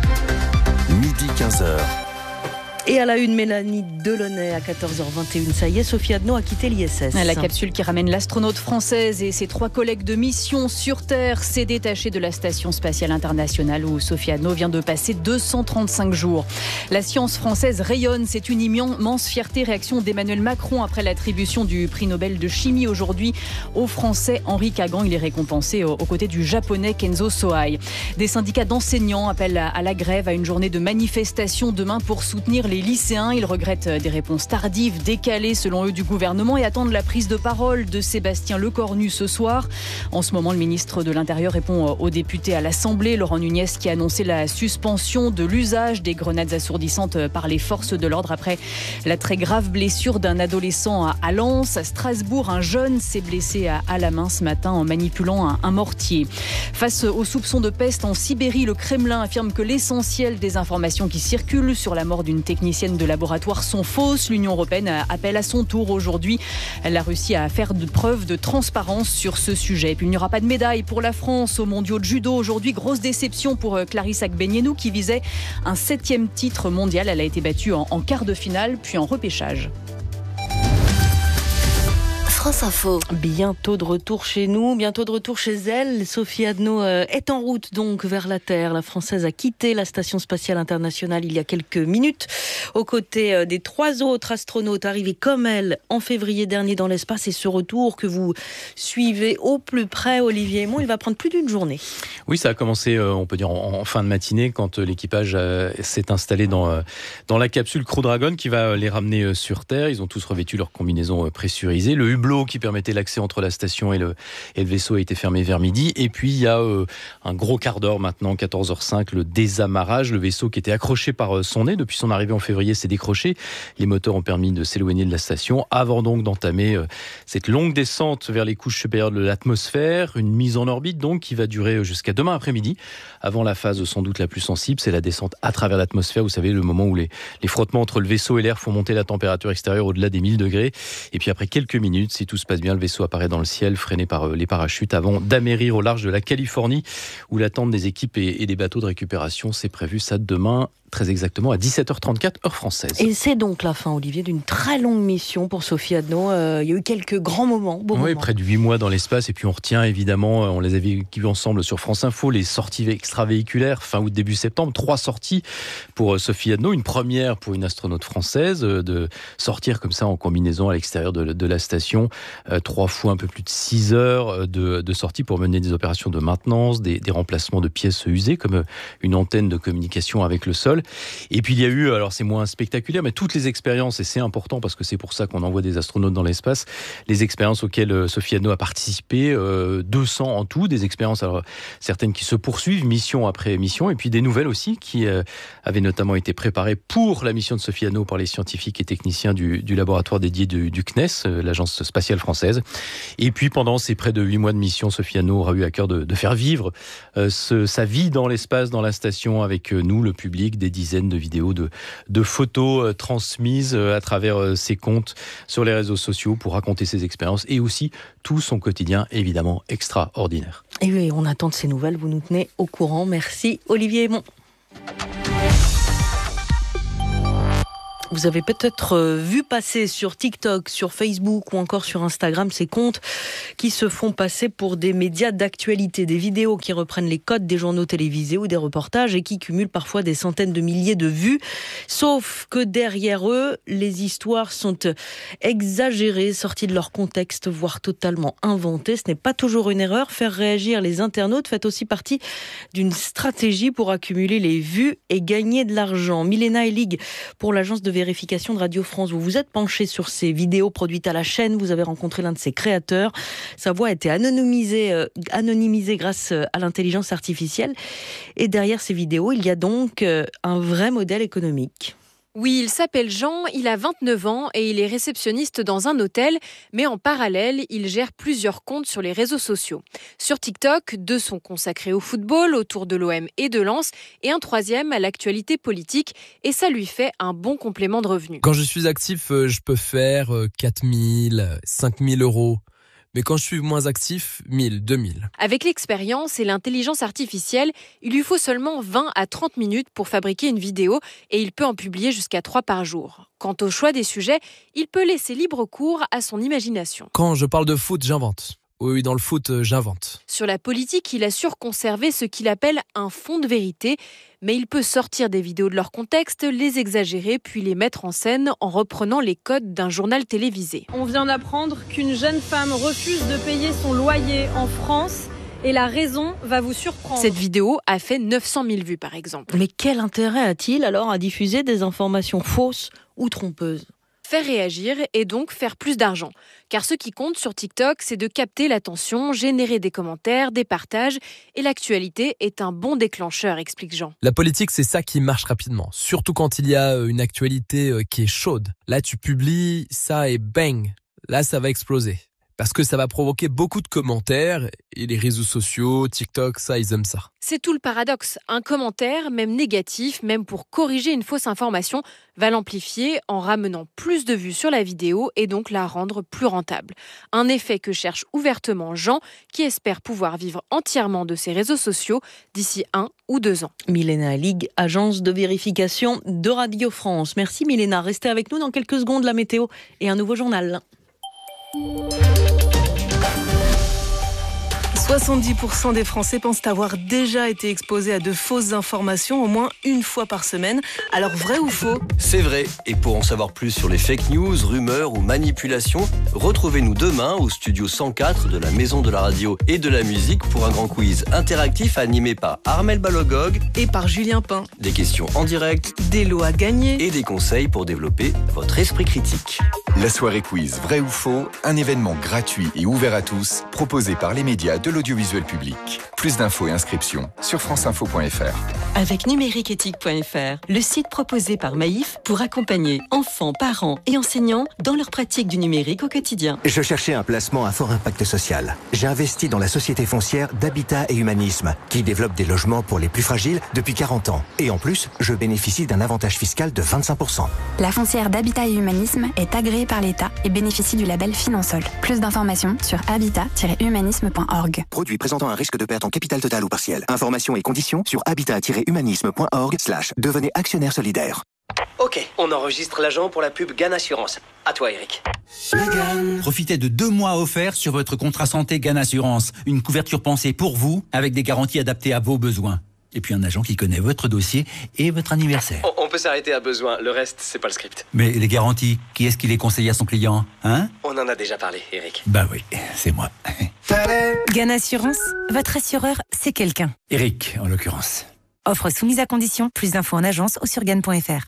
midi 15h. Et à la une, Mélanie Delaunay à 14h21. Ça y est, Sophie Adno a quitté l'ISS. La capsule qui ramène l'astronaute française et ses 3 collègues de mission sur Terre s'est détachée de la Station spatiale internationale où Sophie Adno vient de passer 235 jours. La science française rayonne, c'est une immense fierté. Réaction d'Emmanuel Macron après l'attribution du prix Nobel de chimie aujourd'hui au Français Henri Kagan. Il est récompensé aux côtés du Japonais Kenzo Sohai. Des syndicats d'enseignants appellent à la grève, à une journée de manifestation demain pour soutenir les lycéens. Ils regrettent des réponses tardives, décalées selon eux du gouvernement et attendent la prise de parole de Sébastien Lecornu ce soir. En ce moment, le ministre de l'Intérieur répond aux députés à l'Assemblée. Laurent Nunez qui a annoncé la suspension de l'usage des grenades assourdissantes par les forces de l'ordre après la très grave blessure d'un adolescent à Lens. À Strasbourg, un jeune s'est blessé à la main ce matin en manipulant un mortier. Face aux soupçons de peste en Sibérie, le Kremlin affirme que l'essentiel des informations qui circulent sur la mort d'une technicienne de laboratoire sont fausses. L'Union européenne appelle à son tour aujourd'hui la Russie à faire preuve de transparence sur ce sujet. Et puis il n'y aura pas de médaille pour la France aux mondiaux de judo. Aujourd'hui, grosse déception pour Clarisse Agbenienou qui visait un 7e titre mondial. Elle a été battue en quart de finale puis en repêchage. France Info. Bientôt de retour chez nous, bientôt de retour chez elle. Sophie Adno est en route donc vers la Terre. La Française a quitté la Station spatiale internationale il y a quelques minutes, aux côtés des 3 autres astronautes arrivés comme elle en février dernier dans l'espace. Et ce retour que vous suivez au plus près, Olivier Aymon, il va prendre plus d'une journée. Oui, ça a commencé, on peut dire, en fin de matinée, quand l'équipage s'est installé dans la capsule Crew Dragon qui va les ramener sur Terre. Ils ont tous revêtu leur combinaison pressurisée. Le hublot qui permettait l'accès entre la station et le vaisseau a été fermé vers midi. Et puis, il y a un gros quart d'heure maintenant, 14h05, le désamarrage. Le vaisseau qui était accroché par son nez depuis son arrivée en février s'est décroché. Les moteurs ont permis de s'éloigner de la station avant donc d'entamer cette longue descente vers les couches supérieures de l'atmosphère. Une mise en orbite donc qui va durer jusqu'à demain après-midi. Avant la phase sans doute la plus sensible, c'est la descente à travers l'atmosphère. Vous savez, le moment où les frottements entre le vaisseau et l'air font monter la température extérieure au-delà des 1000 degrés. Et puis après quelques minutes, si tout se passe bien, le vaisseau apparaît dans le ciel, freiné par les parachutes, avant d'amérir au large de la Californie, où l'attente des équipes et des bateaux de récupération, c'est prévu ça demain, très exactement à 17h34, heure française. Et c'est donc la fin, Olivier, d'une très longue mission pour Sophie Adno. Il y a eu quelques grands moments, beaux moments. Près de 8 mois dans l'espace, et puis on retient évidemment, on les avait vécus ensemble sur France Info, les sorties extravéhiculaires, fin août, début septembre, 3 sorties pour Sophie Adno. Une première pour une astronaute française, de sortir comme ça en combinaison à l'extérieur de la station, 3 fois un peu plus de 6 heures de sortie pour mener des opérations de maintenance, des remplacements de pièces usées, comme une antenne de communication avec le sol. vol. Et puis il y a eu, alors c'est moins spectaculaire, mais toutes les expériences, et c'est important parce que c'est pour ça qu'on envoie des astronautes dans l'espace, les expériences auxquelles Sophie Anneau a participé, 200 en tout, des expériences, alors certaines qui se poursuivent, mission après mission, et puis des nouvelles aussi qui avaient notamment été préparées pour la mission de Sophie Anneau par les scientifiques et techniciens du laboratoire dédié du CNES, l'Agence spatiale française. Et puis pendant ces près de 8 mois de mission, Sophie Anneau aura eu à cœur de faire vivre sa vie dans l'espace, dans la station, avec nous, le public, des dizaines de vidéos, de photos transmises à travers ses comptes sur les réseaux sociaux pour raconter ses expériences et aussi tout son quotidien, évidemment extraordinaire. Et oui, on attend de ces nouvelles, vous nous tenez au courant. Merci Olivier Aymon. Vous avez peut-être vu passer sur TikTok, sur Facebook ou encore sur Instagram ces comptes qui se font passer pour des médias d'actualité, des vidéos qui reprennent les codes des journaux télévisés ou des reportages et qui cumulent parfois des centaines de milliers de vues. Sauf que derrière eux, les histoires sont exagérées, sorties de leur contexte, voire totalement inventées. Ce n'est pas toujours une erreur. Faire réagir les internautes fait aussi partie d'une stratégie pour accumuler les vues et gagner de l'argent. Milena Elig pour l'agence de vérification de Radio France. Vous vous êtes penché sur ces vidéos produites à la chaîne. Vous avez rencontré l'un de ses créateurs. Sa voix a été anonymisée grâce à l'intelligence artificielle. Et derrière ces vidéos, il y a donc un vrai modèle économique. Oui, il s'appelle Jean, il a 29 ans et il est réceptionniste dans un hôtel, mais en parallèle, il gère plusieurs comptes sur les réseaux sociaux. Sur TikTok, 2 sont consacrés au football, autour de l'OM et de Lens, et un 3e à l'actualité politique, et ça lui fait un bon complément de revenus. Quand je suis actif, je peux faire 4 000, 5 000 euros. Mais quand je suis moins actif, 1000, 2000. Avec l'expérience et l'intelligence artificielle, il lui faut seulement 20 à 30 minutes pour fabriquer une vidéo et il peut en publier jusqu'à 3 par jour. Quant au choix des sujets, il peut laisser libre cours à son imagination. Quand je parle de foot, j'invente. Oui, dans le foot, j'invente. Sur la politique, il assure conserver ce qu'il appelle un fond de vérité, mais il peut sortir des vidéos de leur contexte, les exagérer, puis les mettre en scène en reprenant les codes d'un journal télévisé. On vient d'apprendre qu'une jeune femme refuse de payer son loyer en France et la raison va vous surprendre. Cette vidéo a fait 900 000 vues par exemple. Mais quel intérêt a-t-il alors à diffuser des informations fausses ou trompeuses ? Faire réagir et donc faire plus d'argent. Car ce qui compte sur TikTok, c'est de capter l'attention, générer des commentaires, des partages. Et l'actualité est un bon déclencheur, explique Jean. La politique, c'est ça qui marche rapidement. Surtout quand il y a une actualité qui est chaude. Là, tu publies ça et bang, là, ça va exploser. Parce que ça va provoquer beaucoup de commentaires et les réseaux sociaux, TikTok, ça, ils aiment ça. C'est tout le paradoxe. Un commentaire, même négatif, même pour corriger une fausse information, va l'amplifier en ramenant plus de vues sur la vidéo et donc la rendre plus rentable. Un effet que cherche ouvertement Jean, qui espère pouvoir vivre entièrement de ses réseaux sociaux d'ici 1 ou 2 ans. Milena Lig, agence de vérification de Radio France. Merci Milena. Restez avec nous dans quelques secondes, la météo et un nouveau journal. 70% des Français pensent avoir déjà été exposés à de fausses informations au moins une fois par semaine. Alors vrai ou faux ? C'est vrai. Et pour en savoir plus sur les fake news, rumeurs ou manipulations, retrouvez-nous demain au studio 104 de la Maison de la Radio et de la Musique pour un grand quiz interactif animé par Armel Balogog et par Julien Pain. Des questions en direct, des lots à gagner et des conseils pour développer votre esprit critique. La soirée quiz vrai ou faux, un événement gratuit et ouvert à tous, proposé par les médias de l'audiovisuel public. Plus d'infos et inscriptions sur franceinfo.fr. Avec numériqueéthique.fr, le site proposé par Maïf pour accompagner enfants, parents et enseignants dans leur pratique du numérique au quotidien. Je cherchais un placement à fort impact social. J'ai investi dans la société foncière d'Habitat et Humanisme, qui développe des logements pour les plus fragiles depuis 40 ans. Et en plus, je bénéficie d'un avantage fiscal de 25%. La foncière d'Habitat et Humanisme est agréée par l'État et bénéficie du label Finansol. Plus d'informations sur habitat-humanisme.org. Produit présentant un risque de perte en capital total ou partiel. Informations et conditions sur habitat-humanisme.org/devenez actionnaire solidaire. Ok, on enregistre l'agent pour la pub GAN Assurance. À toi, Eric. Profitez de 2 mois offerts sur votre contrat santé GAN Assurance. Une couverture pensée pour vous, avec des garanties adaptées à vos besoins. Et puis un agent qui connaît votre dossier et votre anniversaire. On peut s'arrêter à besoin, le reste, c'est pas le script. Mais les garanties, qui est-ce qui les conseille à son client, hein ? On en a déjà parlé, Eric. Bah oui, c'est moi. GAN Assurance, votre assureur, c'est quelqu'un. Eric, en l'occurrence. Offre soumise à condition. Plus d'infos en agence ou sur gagne.fr.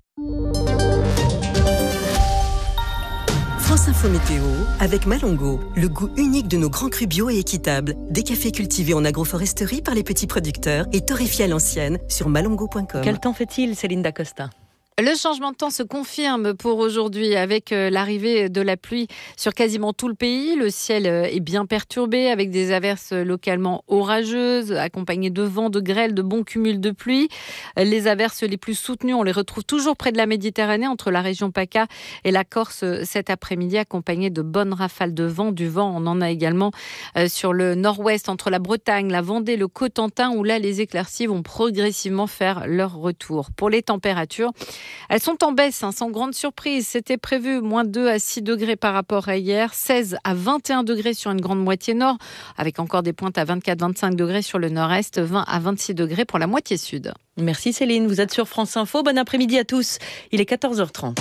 France Info Météo avec Malongo, le goût unique de nos grands crus bio et équitables. Des cafés cultivés en agroforesterie par les petits producteurs et torréfiés à l'ancienne sur malongo.com. Quel temps fait-il, Céline Dacosta ? Le changement de temps se confirme pour aujourd'hui avec l'arrivée de la pluie sur quasiment tout le pays. Le ciel est bien perturbé avec des averses localement orageuses, accompagnées de vent, de grêle, de bons cumuls de pluie. Les averses les plus soutenues, on les retrouve toujours près de la Méditerranée, entre la région PACA et la Corse cet après-midi, accompagnées de bonnes rafales de vent. Du vent, on en a également sur le nord-ouest, entre la Bretagne, la Vendée, le Cotentin, où là, les éclaircies vont progressivement faire leur retour. Pour les températures, elles sont en baisse, sans grande surprise. C'était prévu moins 2 à 6 degrés par rapport à hier, 16 à 21 degrés sur une grande moitié nord, avec encore des pointes à 24-25 degrés sur le nord-est, 20 à 26 degrés pour la moitié sud. Merci Céline, vous êtes sur France Info. Bon après-midi à tous, il est 14h30.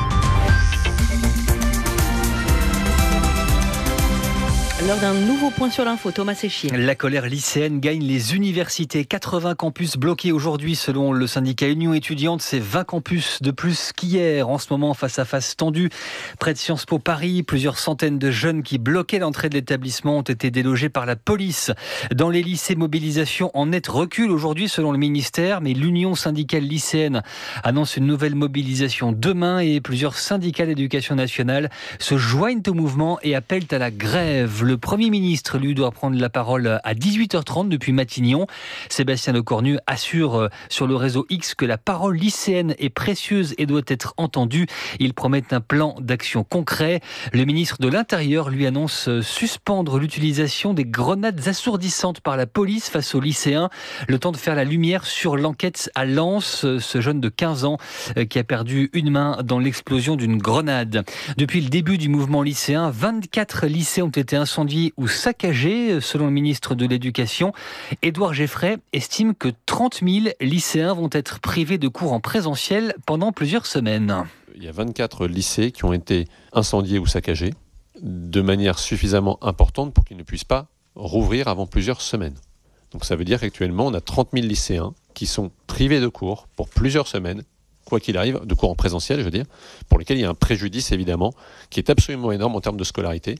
L'heure d'un nouveau point sur l'info, Thomas Séchier. La colère lycéenne gagne les universités. 80 campus bloqués aujourd'hui selon le syndicat Union étudiante. C'est 20 campus de plus qu'hier. En ce moment, face à face tendu, près de Sciences Po Paris, plusieurs centaines de jeunes qui bloquaient l'entrée de l'établissement ont été délogés par la police. Dans les lycées, mobilisation en net recul aujourd'hui selon le ministère, mais l'Union syndicale lycéenne annonce une nouvelle mobilisation demain et plusieurs syndicats d'éducation nationale se joignent au mouvement et appellent à la grève. Le Premier ministre, lui, doit prendre la parole à 18h30 depuis Matignon. Sébastien Lecornu assure sur le réseau X que la parole lycéenne est précieuse et doit être entendue. Il promet un plan d'action concret. Le ministre de l'Intérieur lui annonce suspendre l'utilisation des grenades assourdissantes par la police face aux lycéens. Le temps de faire la lumière sur l'enquête à Lens, ce jeune de 15 ans qui a perdu une main dans l'explosion d'une grenade. Depuis le début du mouvement lycéen, 24 lycées ont été incendiés ou saccagés, selon le ministre de l'Éducation. Édouard Geffray estime que 30 000 lycéens vont être privés de cours en présentiel pendant plusieurs semaines. Il y a 24 lycées qui ont été incendiés ou saccagés de manière suffisamment importante pour qu'ils ne puissent pas rouvrir avant plusieurs semaines. Donc ça veut dire qu'actuellement, on a 30 000 lycéens qui sont privés de cours pour plusieurs semaines, quoi qu'il arrive, de cours en présentiel, je veux dire, pour lesquels il y a un préjudice, évidemment, qui est absolument énorme en termes de scolarité,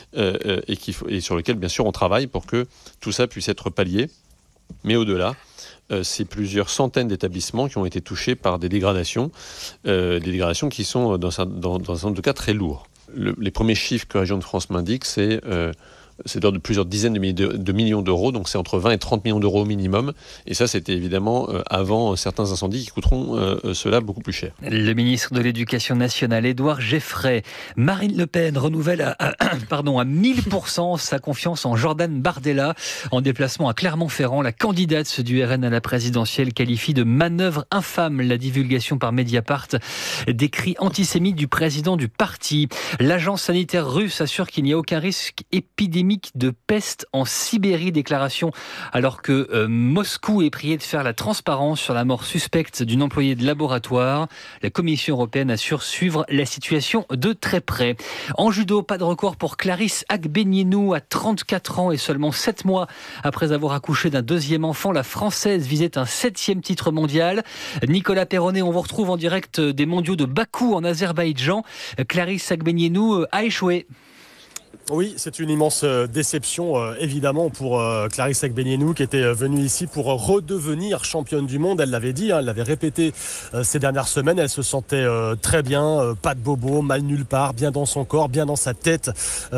et sur lequel, bien sûr, on travaille pour que tout ça puisse être pallié. Mais au-delà, c'est plusieurs centaines d'établissements qui ont été touchés par des dégradations qui sont, dans un certain nombre de cas, très lourds. Les premiers chiffres que la région de France m'indique, c'est d'ordre de plusieurs dizaines de millions d'euros, donc c'est entre 20 et 30 millions d'euros au minimum. Et ça, c'était évidemment avant certains incendies qui coûteront cela beaucoup plus cher. Le ministre de l'Éducation nationale, Édouard Geffray. Marine Le Pen renouvelle à 1000% sa confiance en Jordan Bardella. En déplacement à Clermont-Ferrand, la candidate du RN à la présidentielle qualifie de manœuvre infâme la divulgation par Mediapart des cris antisémites du président du parti. L'agence sanitaire russe assure qu'il n'y a aucun risque épidémique de peste en Sibérie. Déclaration alors que Moscou est prié de faire la transparence sur la mort suspecte d'une employée de laboratoire. La Commission européenne assure suivre la situation de très près. En judo, pas de record pour Clarisse Agbenienou à 34 ans et seulement 7 mois après avoir accouché d'un deuxième enfant. La Française visait un 7e titre mondial. Nicolas Perronnet, on vous retrouve en direct des mondiaux de Bakou en Azerbaïdjan. Clarisse Agbenienou a échoué. Oui, c'est une immense déception, évidemment, pour Clarisse Agbenienou, qui était venue ici pour redevenir championne du monde. Elle l'avait dit, elle l'avait répété ces dernières semaines. Elle se sentait très bien, pas de bobo, mal nulle part, bien dans son corps, bien dans sa tête.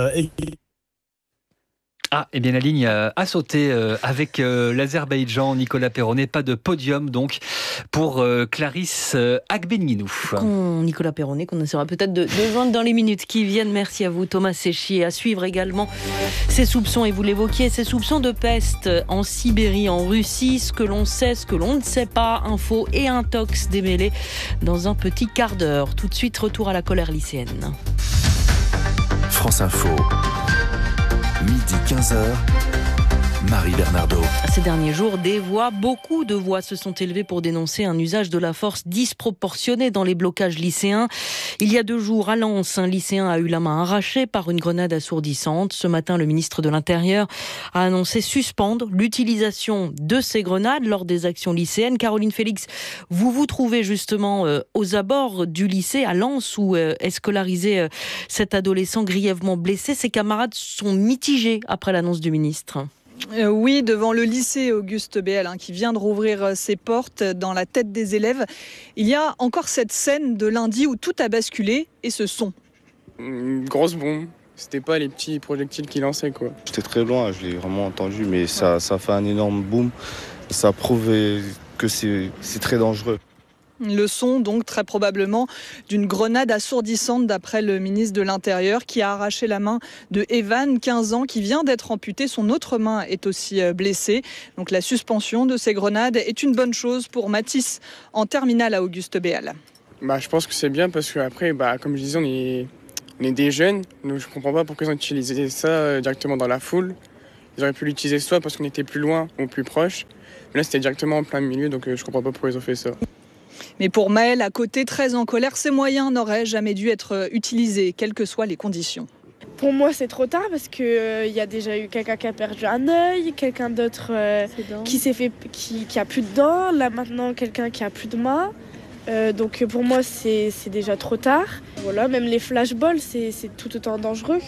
Eh bien la ligne a sauté avec l'Azerbaïdjan. Nicolas Perronnet, pas de podium donc pour Clarisse Agbenienou. Nicolas Perronnet, qu'on essaiera peut-être de joindre dans les minutes qui viennent. Merci à vous Thomas Séchier. À suivre également ces soupçons, et vous l'évoquiez, ces soupçons de peste en Sibérie, en Russie, ce que l'on sait, ce que l'on ne sait pas, info et intox démêlés dans un petit quart d'heure. Tout de suite, retour à la colère lycéenne. France Info. Midi 15h, Marie Bernardo. Ces derniers jours, beaucoup de voix se sont élevées pour dénoncer un usage de la force disproportionné dans les blocages lycéens. Il y a 2 jours, à Lens, un lycéen a eu la main arrachée par une grenade assourdissante. Ce matin, le ministre de l'Intérieur a annoncé suspendre l'utilisation de ces grenades lors des actions lycéennes. Caroline Félix, vous vous trouvez justement aux abords du lycée à Lens où est scolarisé cet adolescent grièvement blessé. Ses camarades sont mitigés après l'annonce du ministre. Oui, devant le lycée Auguste Béal qui vient de rouvrir ses portes dans la tête des élèves. Il y a encore cette scène de lundi où tout a basculé et ce son. Une grosse bombe. C'était pas les petits projectiles qu'il lançait, quoi. J'étais très loin, je l'ai vraiment entendu, mais ça fait un énorme boom. Ça prouve que c'est très dangereux. Le son, donc, très probablement d'une grenade assourdissante d'après le ministre de l'Intérieur qui a arraché la main de Evan, 15 ans, qui vient d'être amputé. Son autre main est aussi blessée. Donc la suspension de ces grenades est une bonne chose pour Mathis en terminale à Auguste Béal. Je pense que c'est bien parce qu'après, comme je disais, on est des jeunes. Donc je comprends pas pourquoi ils ont utilisé ça directement dans la foule. Ils auraient pu l'utiliser soit parce qu'on était plus loin ou plus proche. Mais là, c'était directement en plein milieu, donc je comprends pas pourquoi ils ont fait ça. Mais pour Maël, à côté, très en colère, ces moyens n'auraient jamais dû être utilisés, quelles que soient les conditions. Pour moi, c'est trop tard parce qu'il y a déjà eu quelqu'un qui a perdu un œil, quelqu'un d'autre qui a plus de dents, là maintenant quelqu'un qui a plus de main. Donc pour moi, c'est déjà trop tard. Voilà, même les flashballs, c'est tout autant dangereux.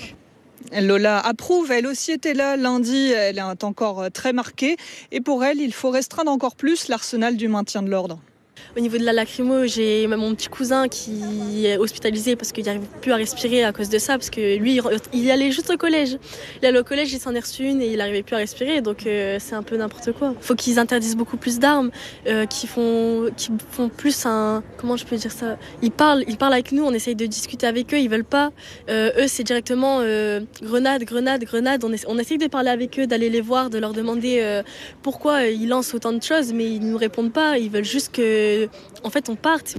Lola approuve, elle aussi était là lundi, elle est encore très marquée. Et pour elle, il faut restreindre encore plus l'arsenal du maintien de l'ordre. Au niveau de la lacrymo, j'ai même mon petit cousin qui est hospitalisé parce qu'il n'arrive plus à respirer à cause de ça, parce que lui, il allait juste au collège. Il allait au collège, il s'en est reçu une et il n'arrivait plus à respirer, donc c'est un peu n'importe quoi. Il faut qu'ils interdisent beaucoup plus d'armes, qui font plus un... Comment je peux dire ça ? Ils parlent avec nous, on essaye de discuter avec eux, ils veulent pas. Eux, c'est directement grenade. On essaye de parler avec eux, d'aller les voir, de leur demander pourquoi ils lancent autant de choses, mais ils ne nous répondent pas, ils veulent juste que... En fait, on parte.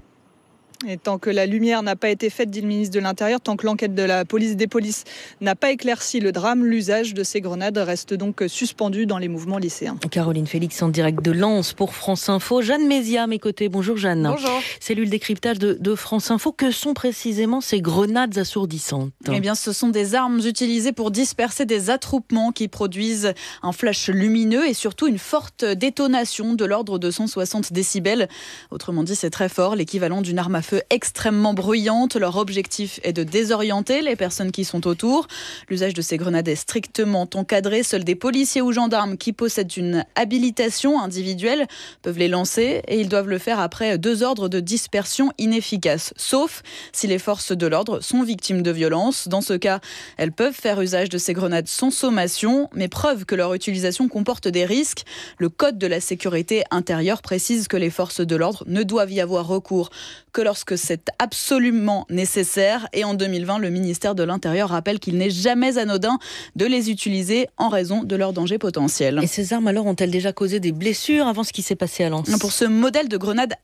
Et tant que la lumière n'a pas été faite, dit le ministre de l'Intérieur, tant que l'enquête de la police des polices n'a pas éclairci le drame, l'usage de ces grenades reste donc suspendu dans les mouvements lycéens. Caroline Félix en direct de Lens pour France Info. Jeanne Mézia à mes côtés. Bonjour Jeanne. Bonjour. Cellule décryptage de France Info. Que sont précisément ces grenades assourdissantes ? Eh bien, ce sont des armes utilisées pour disperser des attroupements qui produisent un flash lumineux et surtout une forte détonation de l'ordre de 160 décibels. Autrement dit, c'est très fort, l'équivalent d'une arme à feu extrêmement bruyante. Leur objectif est de désorienter les personnes qui sont autour. L'usage de ces grenades est strictement encadré. Seuls des policiers ou gendarmes qui possèdent une habilitation individuelle peuvent les lancer et ils doivent le faire après 2 ordres de dispersion inefficaces. Sauf si les forces de l'ordre sont victimes de violences. Dans ce cas, elles peuvent faire usage de ces grenades sans sommation, mais preuve que leur utilisation comporte des risques. Le Code de la sécurité intérieure précise que les forces de l'ordre ne doivent y avoir recours que lorsque c'est absolument nécessaire. Et en 2020, le ministère de l'Intérieur rappelle qu'il n'est jamais anodin de les utiliser en raison de leur danger potentiel. Et ces armes alors ont-elles déjà causé des blessures avant ce qui s'est passé à Lens ? Pour ce modèle de grenade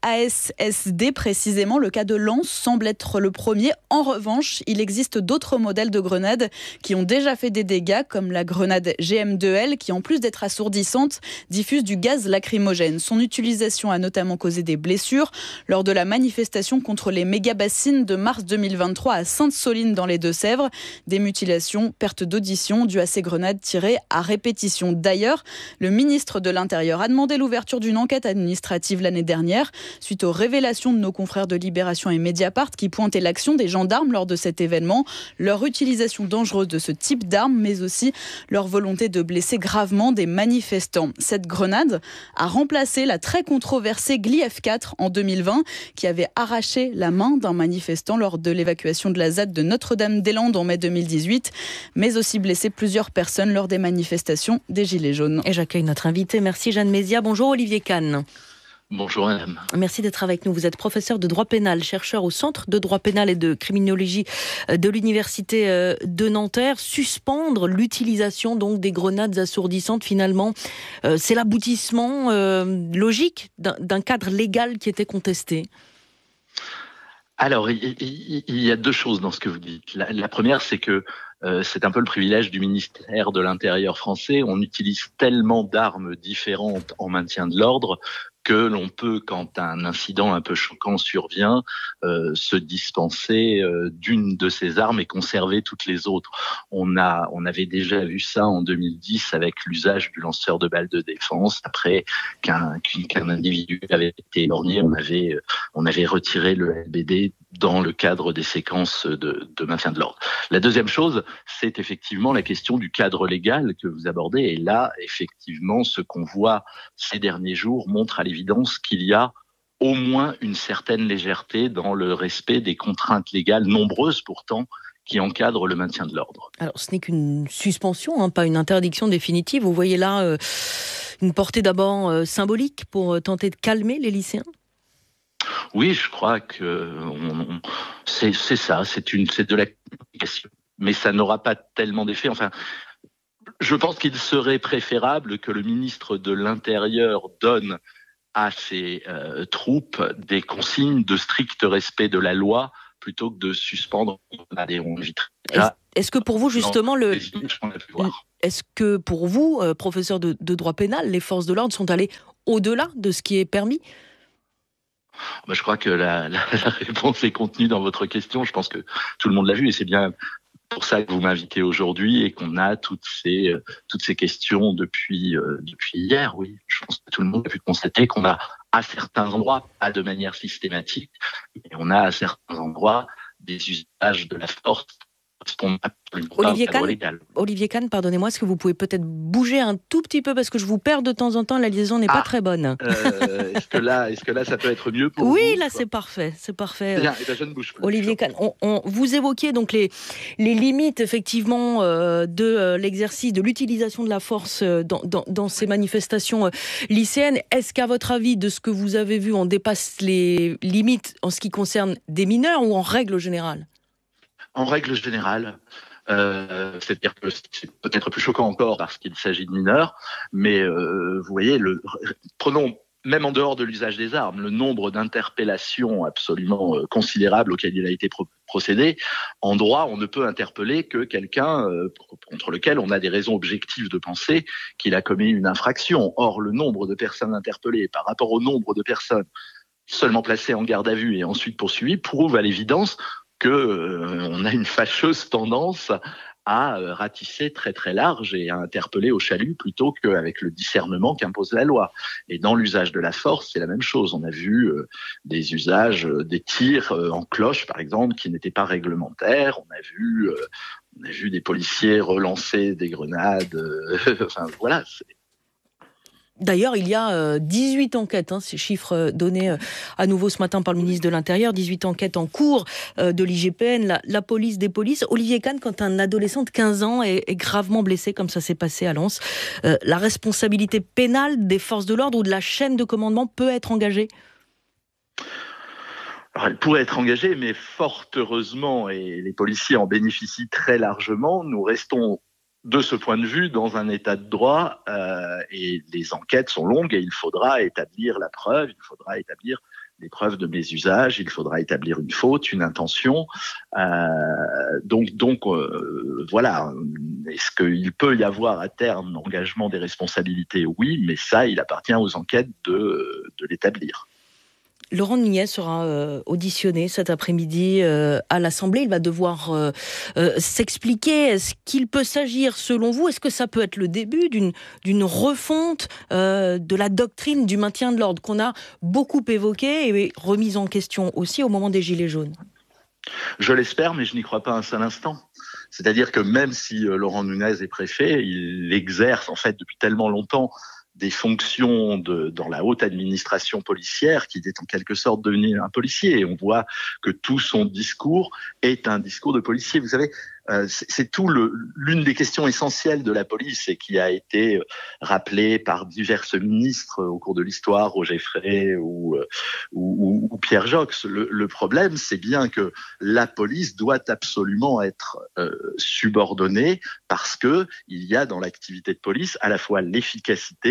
ASSD précisément, le cas de Lens semble être le premier. En revanche, il existe d'autres modèles de grenades qui ont déjà fait des dégâts, comme la grenade GM2L qui, en plus d'être assourdissante, diffuse du gaz lacrymogène. Son utilisation a notamment causé des blessures lors de la manifestation contre les méga-bassines de mars 2023 à Sainte-Soline dans les Deux-Sèvres. Des mutilations, pertes d'audition dues à ces grenades tirées à répétition. D'ailleurs, le ministre de l'Intérieur a demandé l'ouverture d'une enquête administrative l'année dernière suite aux révélations de nos confrères de Libération et Mediapart qui pointaient l'action des gendarmes lors de cet événement, leur utilisation dangereuse de ce type d'armes, mais aussi leur volonté de blesser gravement des manifestants. Cette grenade a remplacé la très controversée Gli F4 en 2020 qui avait arraché la main d'un manifestant lors de l'évacuation de la ZAD de Notre-Dame-des-Landes en mai 2018, mais aussi blessé plusieurs personnes lors des manifestations des Gilets jaunes. Et j'accueille notre invité. Merci Jeanne Mézia. Bonjour Olivier Kahn. Bonjour madame. Merci d'être avec nous. Vous êtes professeur de droit pénal, chercheur au Centre de droit pénal et de criminologie de l'Université de Nanterre. Suspendre l'utilisation donc des grenades assourdissantes, finalement, c'est l'aboutissement logique d'un cadre légal qui était contesté. Alors, il y a 2 choses dans ce que vous dites. La première, c'est que c'est un peu le privilège du ministère de l'Intérieur français. On utilise tellement d'armes différentes en maintien de l'ordre que l'on peut, quand un incident un peu choquant survient, se dispenser d'une de ces armes et conserver toutes les autres. On avait déjà vu ça en 2010 avec l'usage du lanceur de balles de défense. Après qu'un individu avait été éborgné, on avait retiré le LBD dans le cadre des séquences de maintien de l'ordre. La deuxième chose, c'est effectivement la question du cadre légal que vous abordez. Et là, effectivement, ce qu'on voit ces derniers jours montre à l'évidence qu'il y a au moins une certaine légèreté dans le respect des contraintes légales, nombreuses pourtant, qui encadrent le maintien de l'ordre. Alors, ce n'est qu'une suspension, pas une interdiction définitive. Vous voyez là une portée d'abord symbolique pour tenter de calmer les lycéens ? Oui, je crois que c'est ça, c'est de la communication. Mais ça n'aura pas tellement d'effet. Enfin, je pense qu'il serait préférable que le ministre de l'Intérieur donne à ses troupes des consignes de strict respect de la loi plutôt que de suspendre. Est-ce que pour vous, justement, est-ce que pour vous, professeur de droit pénal, les forces de l'ordre sont allées au-delà de ce qui est permis ? Je crois que la réponse est contenue dans votre question. Je pense que tout le monde l'a vu et c'est bien pour ça que vous m'invitez aujourd'hui et qu'on a toutes ces questions depuis hier. Oui, je pense que tout le monde a pu constater qu'on a à certains endroits, pas de manière systématique, mais on a à certains endroits des usages de la force. Olivier Kahn, pardonnez-moi, est-ce que vous pouvez peut-être bouger un tout petit peu parce que je vous perds de temps en temps, la liaison n'est pas très bonne. Est-ce que là ça peut être mieux pour vous ? Oui, là c'est parfait. Bien, je ne bouge plus. Olivier Kahn, vous évoquiez donc les limites effectivement de l'exercice, de l'utilisation de la force dans ces manifestations lycéennes. Est-ce qu'à votre avis, de ce que vous avez vu, on dépasse les limites en ce qui concerne des mineurs ou en règle générale ? En règle générale, c'est-à-dire que c'est peut-être plus choquant encore parce qu'il s'agit de mineurs, mais vous voyez, prenons même en dehors de l'usage des armes, le nombre d'interpellations absolument considérables auxquelles il a été procédé. En droit, on ne peut interpeller que quelqu'un contre lequel on a des raisons objectives de penser qu'il a commis une infraction. Or, le nombre de personnes interpellées par rapport au nombre de personnes seulement placées en garde à vue et ensuite poursuivies prouve à l'évidence qu'on a une fâcheuse tendance à ratisser très très large et à interpeller au chalut plutôt qu'avec le discernement qu'impose la loi. Et dans l'usage de la force, c'est la même chose. On a vu des usages, des tirs en cloche par exemple, qui n'étaient pas réglementaires. On a vu des policiers relancer des grenades. Enfin voilà. D'ailleurs, il y a 18 enquêtes, ces chiffres donnés à nouveau ce matin par le ministre de l'Intérieur, 18 enquêtes en cours de l'IGPN, la police des polices. Olivier Kahn, quand un adolescent de 15 ans est gravement blessé, comme ça s'est passé à Lens, la responsabilité pénale des forces de l'ordre ou de la chaîne de commandement peut être engagée ? Alors, elle pourrait être engagée, mais fort heureusement, et les policiers en bénéficient très largement, nous restons de ce point de vue dans un état de droit et les enquêtes sont longues et il faudra établir la preuve, il faudra établir les preuves de mes usages, il faudra établir une faute, une intention. Donc voilà, est-ce qu'il peut y avoir à terme l'engagement des responsabilités ? Oui, mais ça, il appartient aux enquêtes de l'établir. Laurent Nunez sera auditionné cet après-midi à l'Assemblée. Il va devoir s'expliquer. Est-ce qu'il peut s'agir, selon vous, est-ce que ça peut être le début d'une refonte de la doctrine du maintien de l'ordre qu'on a beaucoup évoquée et remise en question aussi au moment des Gilets jaunes ? Je l'espère, mais je n'y crois pas un seul instant. C'est-à-dire que même si Laurent Nunez est préfet, il exerce en fait depuis tellement longtemps des fonctions dans la haute administration policière qui est en quelque sorte devenu un policier. Et on voit que tout son discours est un discours de policier. Vous savez, c'est l'une des questions essentielles de la police et qui a été rappelée par divers ministres au cours de l'histoire, Roger Frey ou Pierre Joxe. Le problème, c'est bien que la police doit absolument être subordonnée parce que il y a dans l'activité de police à la fois l'efficacité,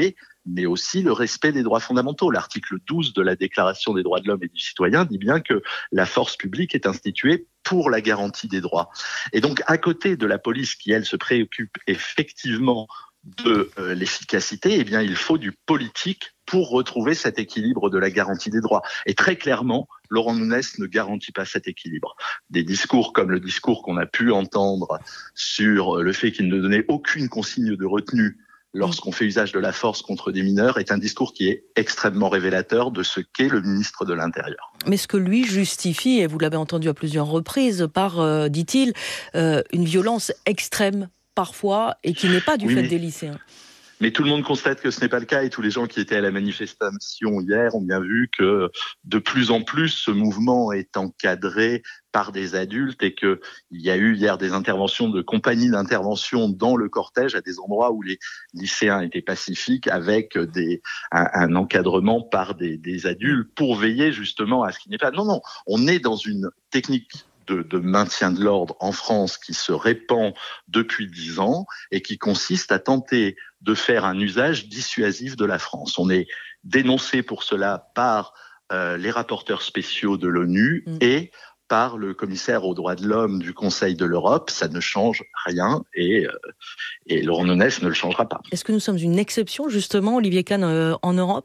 mais aussi le respect des droits fondamentaux. L'article 12 de la Déclaration des droits de l'homme et du citoyen dit bien que la force publique est instituée pour la garantie des droits. Et donc, à côté de la police qui, elle, se préoccupe effectivement de l'efficacité, eh bien, il faut du politique pour retrouver cet équilibre de la garantie des droits. Et très clairement, Laurent Nunez ne garantit pas cet équilibre. Des discours comme le discours qu'on a pu entendre sur le fait qu'il ne donnait aucune consigne de retenue lorsqu'on fait usage de la force contre des mineurs est un discours qui est extrêmement révélateur de ce qu'est le ministre de l'Intérieur. Mais ce que lui justifie, et vous l'avez entendu à plusieurs reprises, par, dit-il, une violence extrême parfois, et qui n'est pas du fait des lycéens. Mais tout le monde constate que ce n'est pas le cas, et tous les gens qui étaient à la manifestation hier ont bien vu que de plus en plus ce mouvement est encadré par des adultes, et qu'il y a eu hier des interventions de compagnies d'intervention dans le cortège à des endroits où les lycéens étaient pacifiques, avec un encadrement par des adultes pour veiller justement à ce qui n'est pas... Non, on est dans une technique de maintien de l'ordre en France qui se répand depuis 10 ans et qui consiste à tenter de faire un usage dissuasif de la France. On est dénoncé pour cela par les rapporteurs spéciaux de l'ONU et par le commissaire aux droits de l'homme du Conseil de l'Europe. Ça ne change rien et Laurent Nunez ne le changera pas. Est-ce que nous sommes une exception, justement, Olivier Kahn, en Europe ?